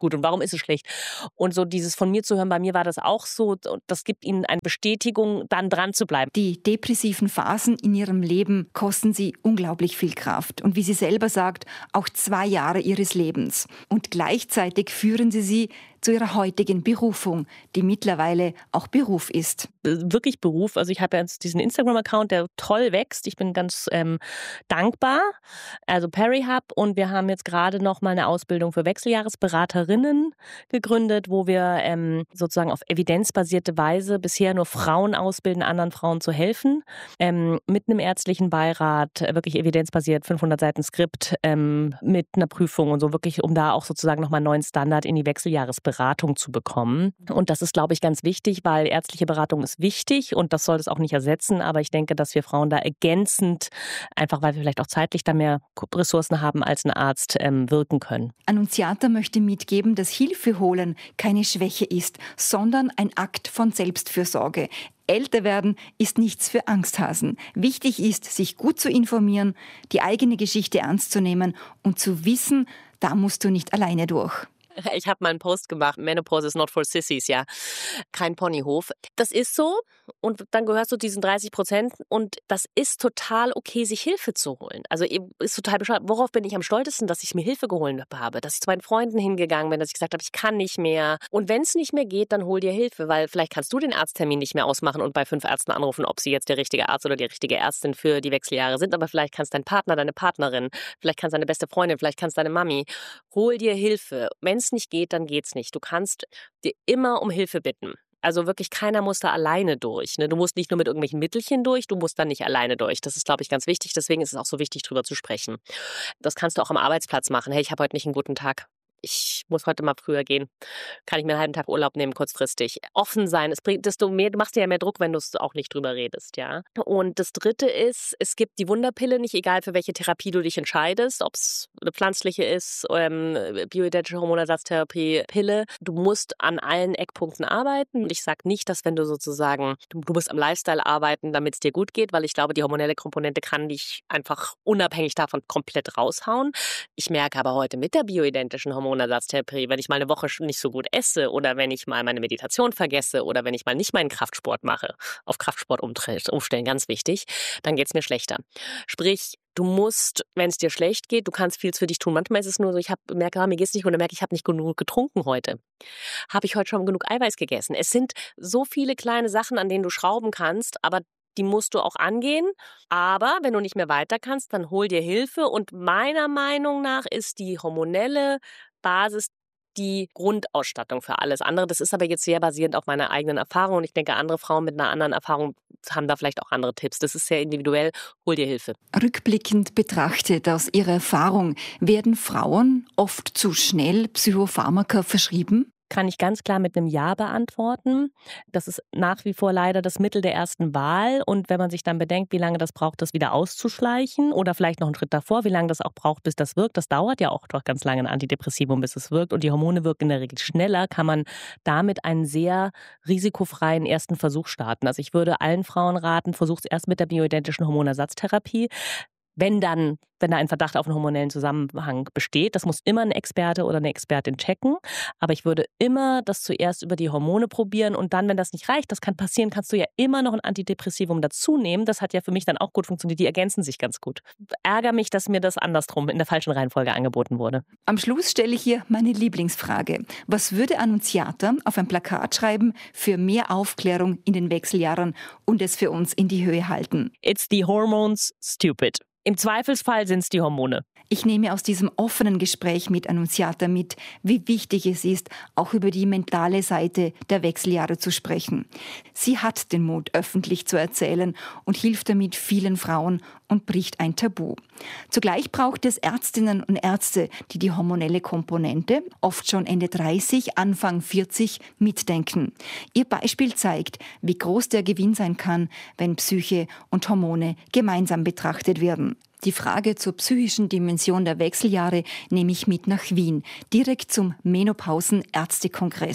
ist es schlecht. Und so dieses von mir zu hören, bei mir war das auch so. Und das gibt ihnen eine Bestätigung, dann dran zu bleiben. Die depressiven Phasen in ihrem Leben kosten sie unglaublich viel Kraft. Und wie sie selber sagt, auch 2 Jahre ihres Lebens. Und gleichzeitig führen sie zu ihrer heutigen Berufung, die mittlerweile auch Beruf ist. Wirklich Beruf. Also ich habe jetzt diesen Instagram-Account, der toll wächst. Ich bin ganz dankbar. Also Perihub. Und wir haben jetzt gerade noch mal eine Ausbildung für Wechseljahresberaterinnen gegründet, wo wir sozusagen auf evidenzbasierte Weise bisher nur Frauen ausbilden, anderen Frauen zu helfen. Mit einem ärztlichen Beirat, wirklich evidenzbasiert, 500 Seiten Skript, mit einer Prüfung und so, wirklich, um da auch sozusagen nochmal einen neuen Standard in die Wechseljahresberatung zu bekommen. Und das ist, glaube ich, ganz wichtig, weil ärztliche Beratung ist wichtig und das soll es auch nicht ersetzen. Aber ich denke, dass wir Frauen da ergänzend, einfach weil wir vielleicht auch zeitlich da mehr Ressourcen haben als ein Arzt, wirken können. Annunziata möchte mitgeben, dass Hilfe holen keine Schwäche ist, sondern ein Akt von Selbstfürsorge. Älter werden ist nichts für Angsthasen. Wichtig ist, sich gut zu informieren, die eigene Geschichte ernst zu nehmen und zu wissen, da musst du nicht alleine durch. Ich habe mal einen Post gemacht, Menopause is not for sissies, ja. Kein Ponyhof. Das ist so und dann gehörst du diesen 30% und das ist total okay, sich Hilfe zu holen. Also ist total bescheuert. Worauf bin ich am stolzesten, dass ich mir Hilfe geholt habe? Dass ich zu meinen Freunden hingegangen bin, dass ich gesagt habe, ich kann nicht mehr. Und wenn es nicht mehr geht, dann hol dir Hilfe, weil vielleicht kannst du den Arzttermin nicht mehr ausmachen und bei 5 Ärzten anrufen, ob sie jetzt der richtige Arzt oder die richtige Ärztin für die Wechseljahre sind. Aber vielleicht kannst dein Partner, deine Partnerin, vielleicht kannst deine beste Freundin, vielleicht kannst deine Mami. Hol dir Hilfe. Wenn es nicht geht, dann geht's nicht. Du kannst dir immer um Hilfe bitten. Also wirklich, keiner muss da alleine durch. Ne? Du musst nicht nur mit irgendwelchen Mittelchen durch, du musst dann nicht alleine durch. Das ist, glaube ich, ganz wichtig. Deswegen ist es auch so wichtig, drüber zu sprechen. Das kannst du auch am Arbeitsplatz machen. Hey, ich habe heute nicht einen guten Tag. Ich muss heute mal früher gehen. Kann ich mir einen halben Tag Urlaub nehmen, kurzfristig. Offen sein, es bringt, desto mehr, du machst dir ja mehr Druck, wenn du es auch nicht drüber redest, ja. Und das Dritte ist, es gibt die Wunderpille, nicht egal für welche Therapie du dich entscheidest, ob es eine pflanzliche ist, bioidentische Hormonersatztherapie, Pille. Du musst an allen Eckpunkten arbeiten. Und ich sage nicht, dass wenn du sozusagen, du musst am Lifestyle arbeiten, damit es dir gut geht, weil ich glaube, die hormonelle Komponente kann dich einfach unabhängig davon komplett raushauen. Ich merke aber heute mit der bioidentischen Hormonersatztherapie, wenn ich mal eine Woche nicht so gut esse oder wenn ich mal meine Meditation vergesse oder wenn ich mal nicht meinen Kraftsport mache, auf Kraftsport umstellen, ganz wichtig, dann geht es mir schlechter. Sprich, du musst, wenn es dir schlecht geht, du kannst viel für dich tun. Manchmal ist es nur so, ich merke, mir geht's nicht gut, und merke ich, habe nicht genug getrunken heute. Habe ich heute schon genug Eiweiß gegessen? Es sind so viele kleine Sachen, an denen du schrauben kannst, aber die musst du auch angehen. Aber wenn du nicht mehr weiter kannst, dann hol dir Hilfe. Und meiner Meinung nach ist die hormonelle Basis die Grundausstattung für alles andere. Das ist aber jetzt sehr basierend auf meiner eigenen Erfahrung. Und ich denke, andere Frauen mit einer anderen Erfahrung haben da vielleicht auch andere Tipps. Das ist sehr individuell. Hol dir Hilfe. Rückblickend betrachtet aus Ihrer Erfahrung, werden Frauen oft zu schnell Psychopharmaka verschrieben? Kann ich ganz klar mit einem Ja beantworten. Das ist nach wie vor leider das Mittel der ersten Wahl. Und wenn man sich dann bedenkt, wie lange das braucht, das wieder auszuschleichen oder vielleicht noch einen Schritt davor, wie lange das auch braucht, bis das wirkt, das dauert ja auch doch ganz lange, ein Antidepressivum, bis es wirkt. Und die Hormone wirken in der Regel schneller, kann man damit einen sehr risikofreien ersten Versuch starten. Also ich würde allen Frauen raten, versucht es erst mit der bioidentischen Hormonersatztherapie. Wenn da ein Verdacht auf einen hormonellen Zusammenhang besteht, das muss immer ein Experte oder eine Expertin checken. Aber ich würde immer das zuerst über die Hormone probieren und dann, wenn das nicht reicht, das kann passieren, kannst du ja immer noch ein Antidepressivum dazu nehmen. Das hat ja für mich dann auch gut funktioniert. Die ergänzen sich ganz gut. Ärgere mich, dass mir das andersrum in der falschen Reihenfolge angeboten wurde. Am Schluss stelle ich hier meine Lieblingsfrage. Was würde Annunziata auf ein Plakat schreiben für mehr Aufklärung in den Wechseljahren und es für uns in die Höhe halten? It's the hormones, stupid. Im Zweifelsfall sind es die Hormone. Ich nehme aus diesem offenen Gespräch mit Annunziata mit, wie wichtig es ist, auch über die mentale Seite der Wechseljahre zu sprechen. Sie hat den Mut, öffentlich zu erzählen und hilft damit vielen Frauen und bricht ein Tabu. Zugleich braucht es Ärztinnen und Ärzte, die die hormonelle Komponente, oft schon Ende 30, Anfang 40, mitdenken. Ihr Beispiel zeigt, wie groß der Gewinn sein kann, wenn Psyche und Hormone gemeinsam betrachtet werden. Die Frage zur psychischen Dimension der Wechseljahre nehme ich mit nach Wien, direkt zum Menopausen-Ärztekongress.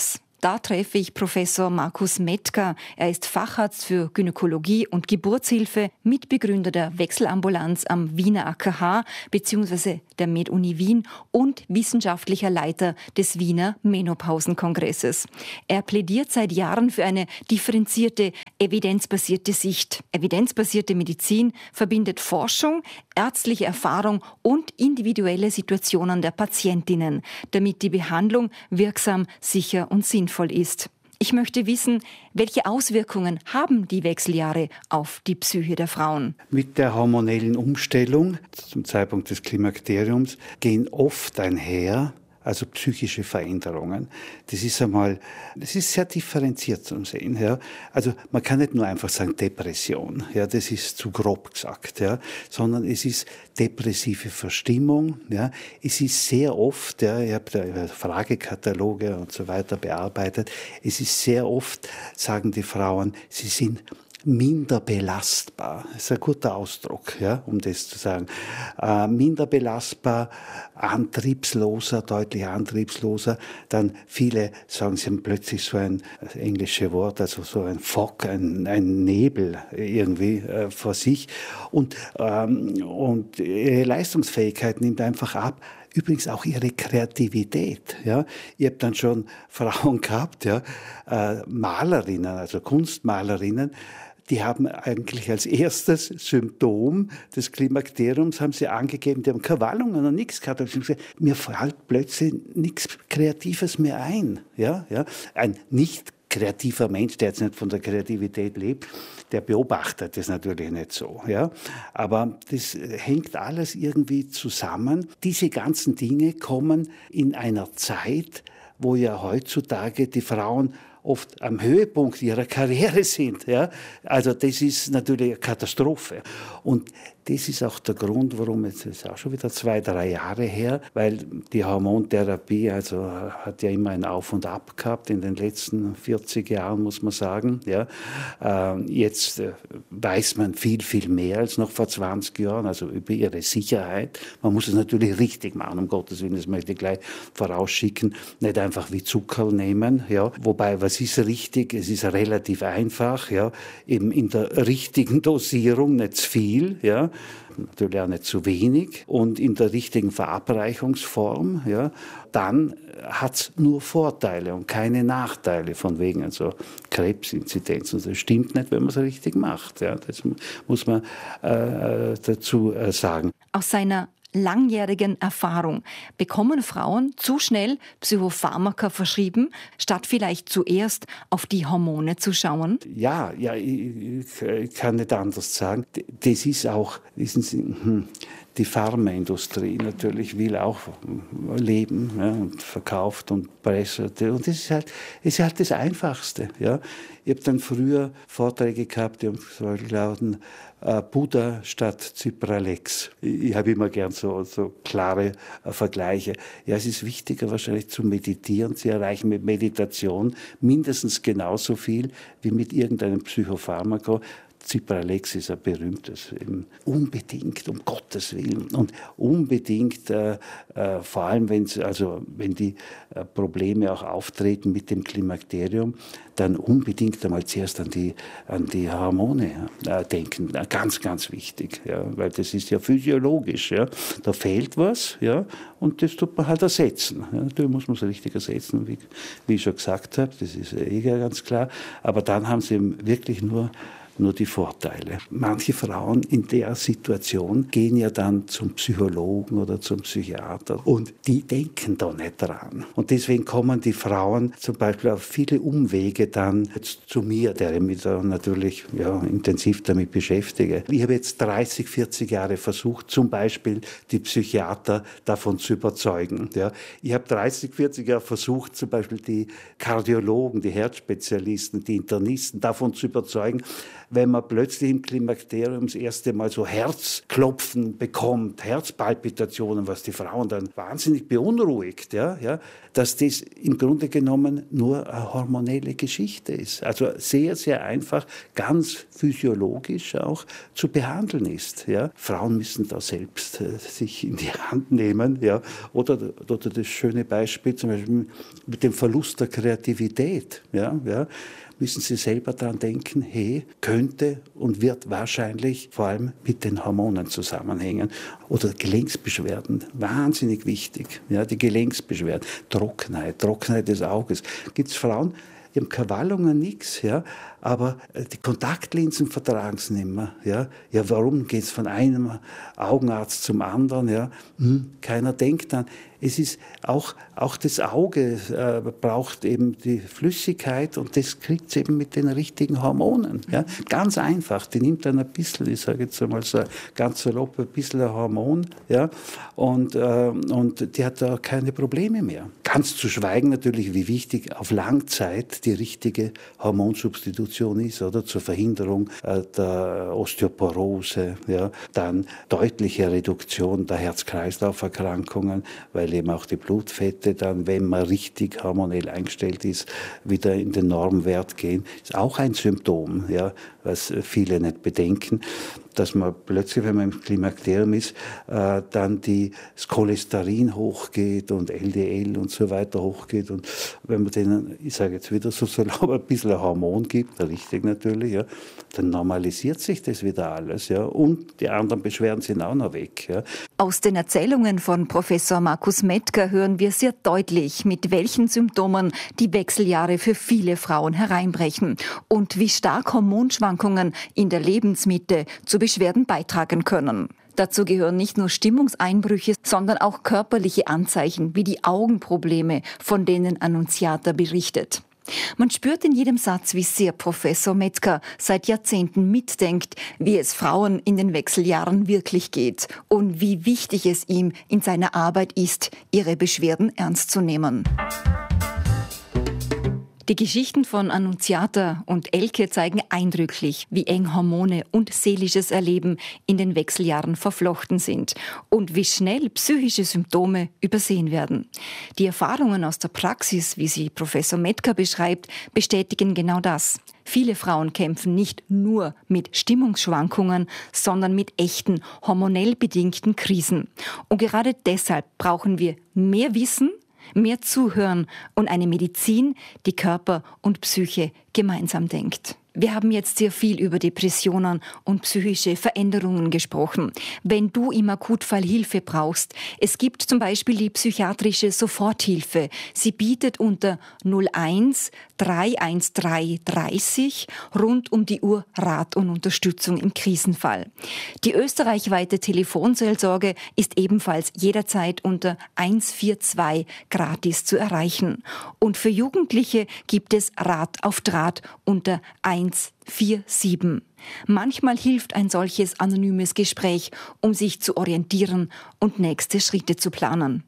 Da treffe ich Professor Markus Metka. Er ist Facharzt für Gynäkologie und Geburtshilfe, Mitbegründer der Wechselambulanz am Wiener AKH bzw. der MedUni Wien und wissenschaftlicher Leiter des Wiener Menopausenkongresses. Er plädiert seit Jahren für eine differenzierte, evidenzbasierte Sicht. Evidenzbasierte Medizin verbindet Forschung, ärztliche Erfahrung und individuelle Situationen der Patientinnen, damit die Behandlung wirksam, sicher und sinnvoll ist. Ich möchte wissen, welche Auswirkungen haben die Wechseljahre auf die Psyche der Frauen? Mit der hormonellen Umstellung zum Zeitpunkt des Klimakteriums gehen oft einher, also psychische Veränderungen. Das ist sehr differenziert zu sehen. Ja. Also man kann nicht nur einfach sagen Depression, ja, das ist zu grob gesagt, ja, sondern es ist depressive Verstimmung. Ja. Es ist sehr oft, ja, ich habe da Fragekataloge und so weiter bearbeitet, es ist sehr oft, sagen die Frauen, sie sind minder belastbar. Das ist ein guter Ausdruck, ja, um das zu sagen. Minder belastbar, antriebsloser, deutlich antriebsloser. Dann viele sagen, sie haben plötzlich so ein englisches Wort, also so ein Fog, ein Nebel irgendwie vor sich. Und ihre Leistungsfähigkeit nimmt einfach ab. Übrigens auch ihre Kreativität. Ja. Ich habe dann schon Frauen gehabt, ja, Malerinnen, also Kunstmalerinnen, die haben eigentlich als erstes Symptom des Klimakteriums haben sie angegeben, die haben keine Wallungen und nichts gehabt. Ich gesagt, mir fällt plötzlich nichts Kreatives mehr ein. Ja, ja. Ein nicht kreativer Mensch, der jetzt nicht von der Kreativität lebt, der beobachtet das natürlich nicht so. Ja? Aber das hängt alles irgendwie zusammen. Diese ganzen Dinge kommen in einer Zeit, wo ja heutzutage die Frauen oft am Höhepunkt ihrer Karriere sind. Ja? Also das ist natürlich eine Katastrophe. Und das ist auch der Grund, warum, jetzt ist auch schon wieder 2-3 Jahre her, weil die Hormontherapie also hat ja immer ein Auf und Ab gehabt in den letzten 40 Jahren, muss man sagen. Ja. Jetzt weiß man viel, viel mehr als noch vor 20 Jahren, also über ihre Sicherheit. Man muss es natürlich richtig machen, um Gottes Willen, das möchte ich gleich vorausschicken, nicht einfach wie Zuckerl nehmen. Ja. Wobei, was ist richtig? Es ist relativ einfach, ja, eben in der richtigen Dosierung, nicht zu viel, ja. Natürlich auch nicht zu wenig und in der richtigen Verabreichungsform, ja, dann hat es nur Vorteile und keine Nachteile von wegen also Krebsinzidenz. Und das stimmt nicht, wenn man es richtig macht. Ja, das muss man dazu sagen. Aus seiner langjährigen Erfahrung bekommen Frauen zu schnell Psychopharmaka verschrieben, statt vielleicht zuerst auf die Hormone zu schauen? Ja, ich kann nicht anders sagen. Das ist auch, wissen Sie, die Pharmaindustrie natürlich will auch leben, ja, und verkauft und presset. Und das ist halt das Einfachste. Ja. Ich habe dann früher Vorträge gehabt, die lauten Buddha statt Cipralex. Ich habe immer gern so klare Vergleiche. Ja, es ist wichtiger wahrscheinlich zu meditieren. Sie erreichen mit Meditation mindestens genauso viel wie mit irgendeinem Psychopharmaka. Cipralex ist ein berühmtes, unbedingt, um Gottes Willen. Und unbedingt, vor allem wenn die Probleme auch auftreten mit dem Klimakterium, dann unbedingt einmal zuerst an die Hormone denken. Ganz, ganz wichtig, ja, weil das ist ja physiologisch. Ja. Da fehlt was, ja, und das tut man halt ersetzen. Ja. Da muss man es richtig ersetzen, wie ich schon gesagt habe, das ist ganz klar. Aber dann haben sie wirklich nur die Vorteile. Manche Frauen in der Situation gehen ja dann zum Psychologen oder zum Psychiater und die denken da nicht dran. Und deswegen kommen die Frauen zum Beispiel auf viele Umwege dann jetzt zu mir, der ich mich da natürlich intensiv damit beschäftige. Ich habe jetzt 30, 40 Jahre versucht, zum Beispiel die Psychiater davon zu überzeugen. Ja. Ich habe 30, 40 Jahre versucht, zum Beispiel die Kardiologen, die Herzspezialisten, die Internisten davon zu überzeugen, wenn man plötzlich im Klimakterium das erste Mal so Herzklopfen bekommt, Herzpalpitationen, was die Frauen dann wahnsinnig beunruhigt, ja, dass das im Grunde genommen nur eine hormonelle Geschichte ist. Also sehr, sehr einfach, ganz physiologisch auch zu behandeln ist. Ja. Frauen müssen da selbst sich in die Hand nehmen. Ja. Oder das schöne Beispiel zum Beispiel mit dem Verlust der Kreativität. Ja. Müssen Sie selber daran denken, könnte und wird wahrscheinlich vor allem mit den Hormonen zusammenhängen. Oder Gelenksbeschwerden, wahnsinnig wichtig. Ja, die Gelenksbeschwerden, Trockenheit des Auges. Gibt es Frauen, die haben keine Wallungen, nichts, ja, aber die Kontaktlinsen vertragen es nicht mehr. Ja, warum geht es von einem Augenarzt zum anderen? Ja? Keiner denkt an. Es ist auch das Auge braucht eben die Flüssigkeit und das kriegt es eben mit den richtigen Hormonen. Ja? Ganz einfach. Die nimmt dann ein bisschen, ich sage jetzt einmal so ganz salopp, ein bisschen ein Hormon, ja? Und die hat da keine Probleme mehr. Ganz zu schweigen natürlich, wie wichtig auf Langzeit die richtige Hormonsubstitution ist, oder zur Verhinderung der Osteoporose, ja? Dann deutliche Reduktion der Herz-Kreislauf-Erkrankungen, weil eben auch die Blutfette dann, wenn man richtig hormonell eingestellt ist, wieder in den Normwert gehen. Ist auch ein Symptom, ja, was viele nicht bedenken, dass man plötzlich, wenn man im Klimakterium ist, dann das Cholesterin hochgeht und LDL und so weiter hochgeht. Und wenn man denen, ich sage jetzt wieder so salopp, ein bisschen ein Hormon gibt, richtig natürlich, ja, dann normalisiert sich das wieder alles. Ja, und die anderen Beschwerden sind auch noch weg. Ja. Aus den Erzählungen von Professor Markus Mettger hören wir sehr deutlich, mit welchen Symptomen die Wechseljahre für viele Frauen hereinbrechen und wie stark Hormonschwankungen in der Lebensmitte zu Beschwerden beitragen können. Dazu gehören nicht nur Stimmungseinbrüche, sondern auch körperliche Anzeichen wie die Augenprobleme, von denen Annunziata berichtet. Man spürt in jedem Satz, wie sehr Professor Mettger seit Jahrzehnten mitdenkt, wie es Frauen in den Wechseljahren wirklich geht und wie wichtig es ihm in seiner Arbeit ist, ihre Beschwerden ernst zu nehmen. Die Geschichten von Annunziata und Elke zeigen eindrücklich, wie eng Hormone und seelisches Erleben in den Wechseljahren verflochten sind und wie schnell psychische Symptome übersehen werden. Die Erfahrungen aus der Praxis, wie sie Professor Mettger beschreibt, bestätigen genau das. Viele Frauen kämpfen nicht nur mit Stimmungsschwankungen, sondern mit echten, hormonell bedingten Krisen. Und gerade deshalb brauchen wir mehr Wissen, mehr Zuhören und eine Medizin, die Körper und Psyche gemeinsam denkt. Wir haben jetzt sehr viel über Depressionen und psychische Veränderungen gesprochen. Wenn du im Akutfall Hilfe brauchst, es gibt zum Beispiel die psychiatrische Soforthilfe. Sie bietet unter 01 313 30 rund um die Uhr Rat und Unterstützung im Krisenfall. Die österreichweite Telefonseelsorge ist ebenfalls jederzeit unter 142 gratis zu erreichen. Und für Jugendliche gibt es Rat auf Draht unter 147. Manchmal hilft ein solches anonymes Gespräch, um sich zu orientieren und nächste Schritte zu planen.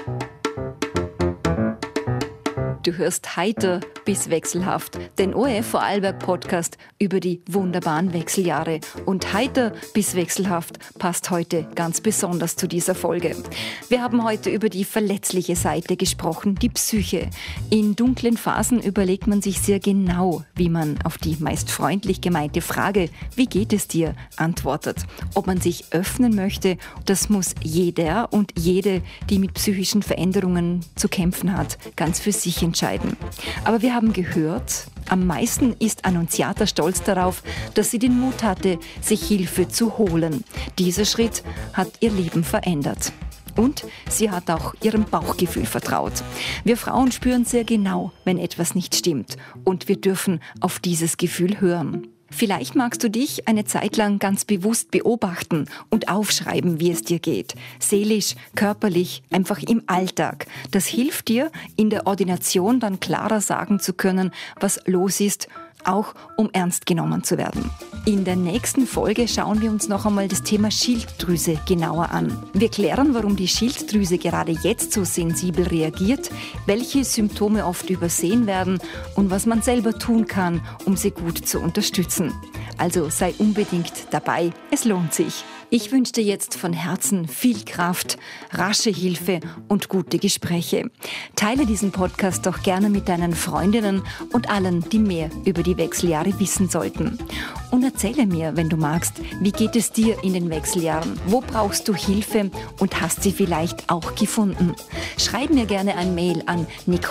Du hörst heiter bis wechselhaft, den ORF Vorarlberg Podcast über die wunderbaren Wechseljahre. Und heiter bis wechselhaft passt heute ganz besonders zu dieser Folge. Wir haben heute über die verletzliche Seite gesprochen, die Psyche. In dunklen Phasen überlegt man sich sehr genau, wie man auf die meist freundlich gemeinte Frage, wie geht es dir, antwortet. Ob man sich öffnen möchte, das muss jeder und jede, die mit psychischen Veränderungen zu kämpfen hat, ganz für sich entscheiden. Aber wir haben gehört, am meisten ist Annunziata stolz darauf, dass sie den Mut hatte, sich Hilfe zu holen. Dieser Schritt hat ihr Leben verändert. Und sie hat auch ihrem Bauchgefühl vertraut. Wir Frauen spüren sehr genau, wenn etwas nicht stimmt. Und wir dürfen auf dieses Gefühl hören. Vielleicht magst du dich eine Zeit lang ganz bewusst beobachten und aufschreiben, wie es dir geht. Seelisch, körperlich, einfach im Alltag. Das hilft dir, in der Ordination dann klarer sagen zu können, was los ist, auch um ernst genommen zu werden. In der nächsten Folge schauen wir uns noch einmal das Thema Schilddrüse genauer an. Wir klären, warum die Schilddrüse gerade jetzt so sensibel reagiert, welche Symptome oft übersehen werden und was man selber tun kann, um sie gut zu unterstützen. Also sei unbedingt dabei, es lohnt sich. Ich wünsche dir jetzt von Herzen viel Kraft, rasche Hilfe und gute Gespräche. Teile diesen Podcast doch gerne mit deinen Freundinnen und allen, die mehr über die Wechseljahre wissen sollten. Und erzähle mir, wenn du magst, wie geht es dir in den Wechseljahren? Wo brauchst du Hilfe und hast sie vielleicht auch gefunden? Schreib mir gerne ein Mail an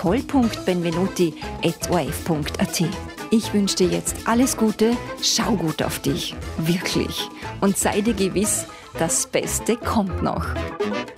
nicole.benvenuti@orf.at. Ich wünsche dir jetzt alles Gute, schau gut auf dich, wirklich. Und sei dir gewiss, das Beste kommt noch.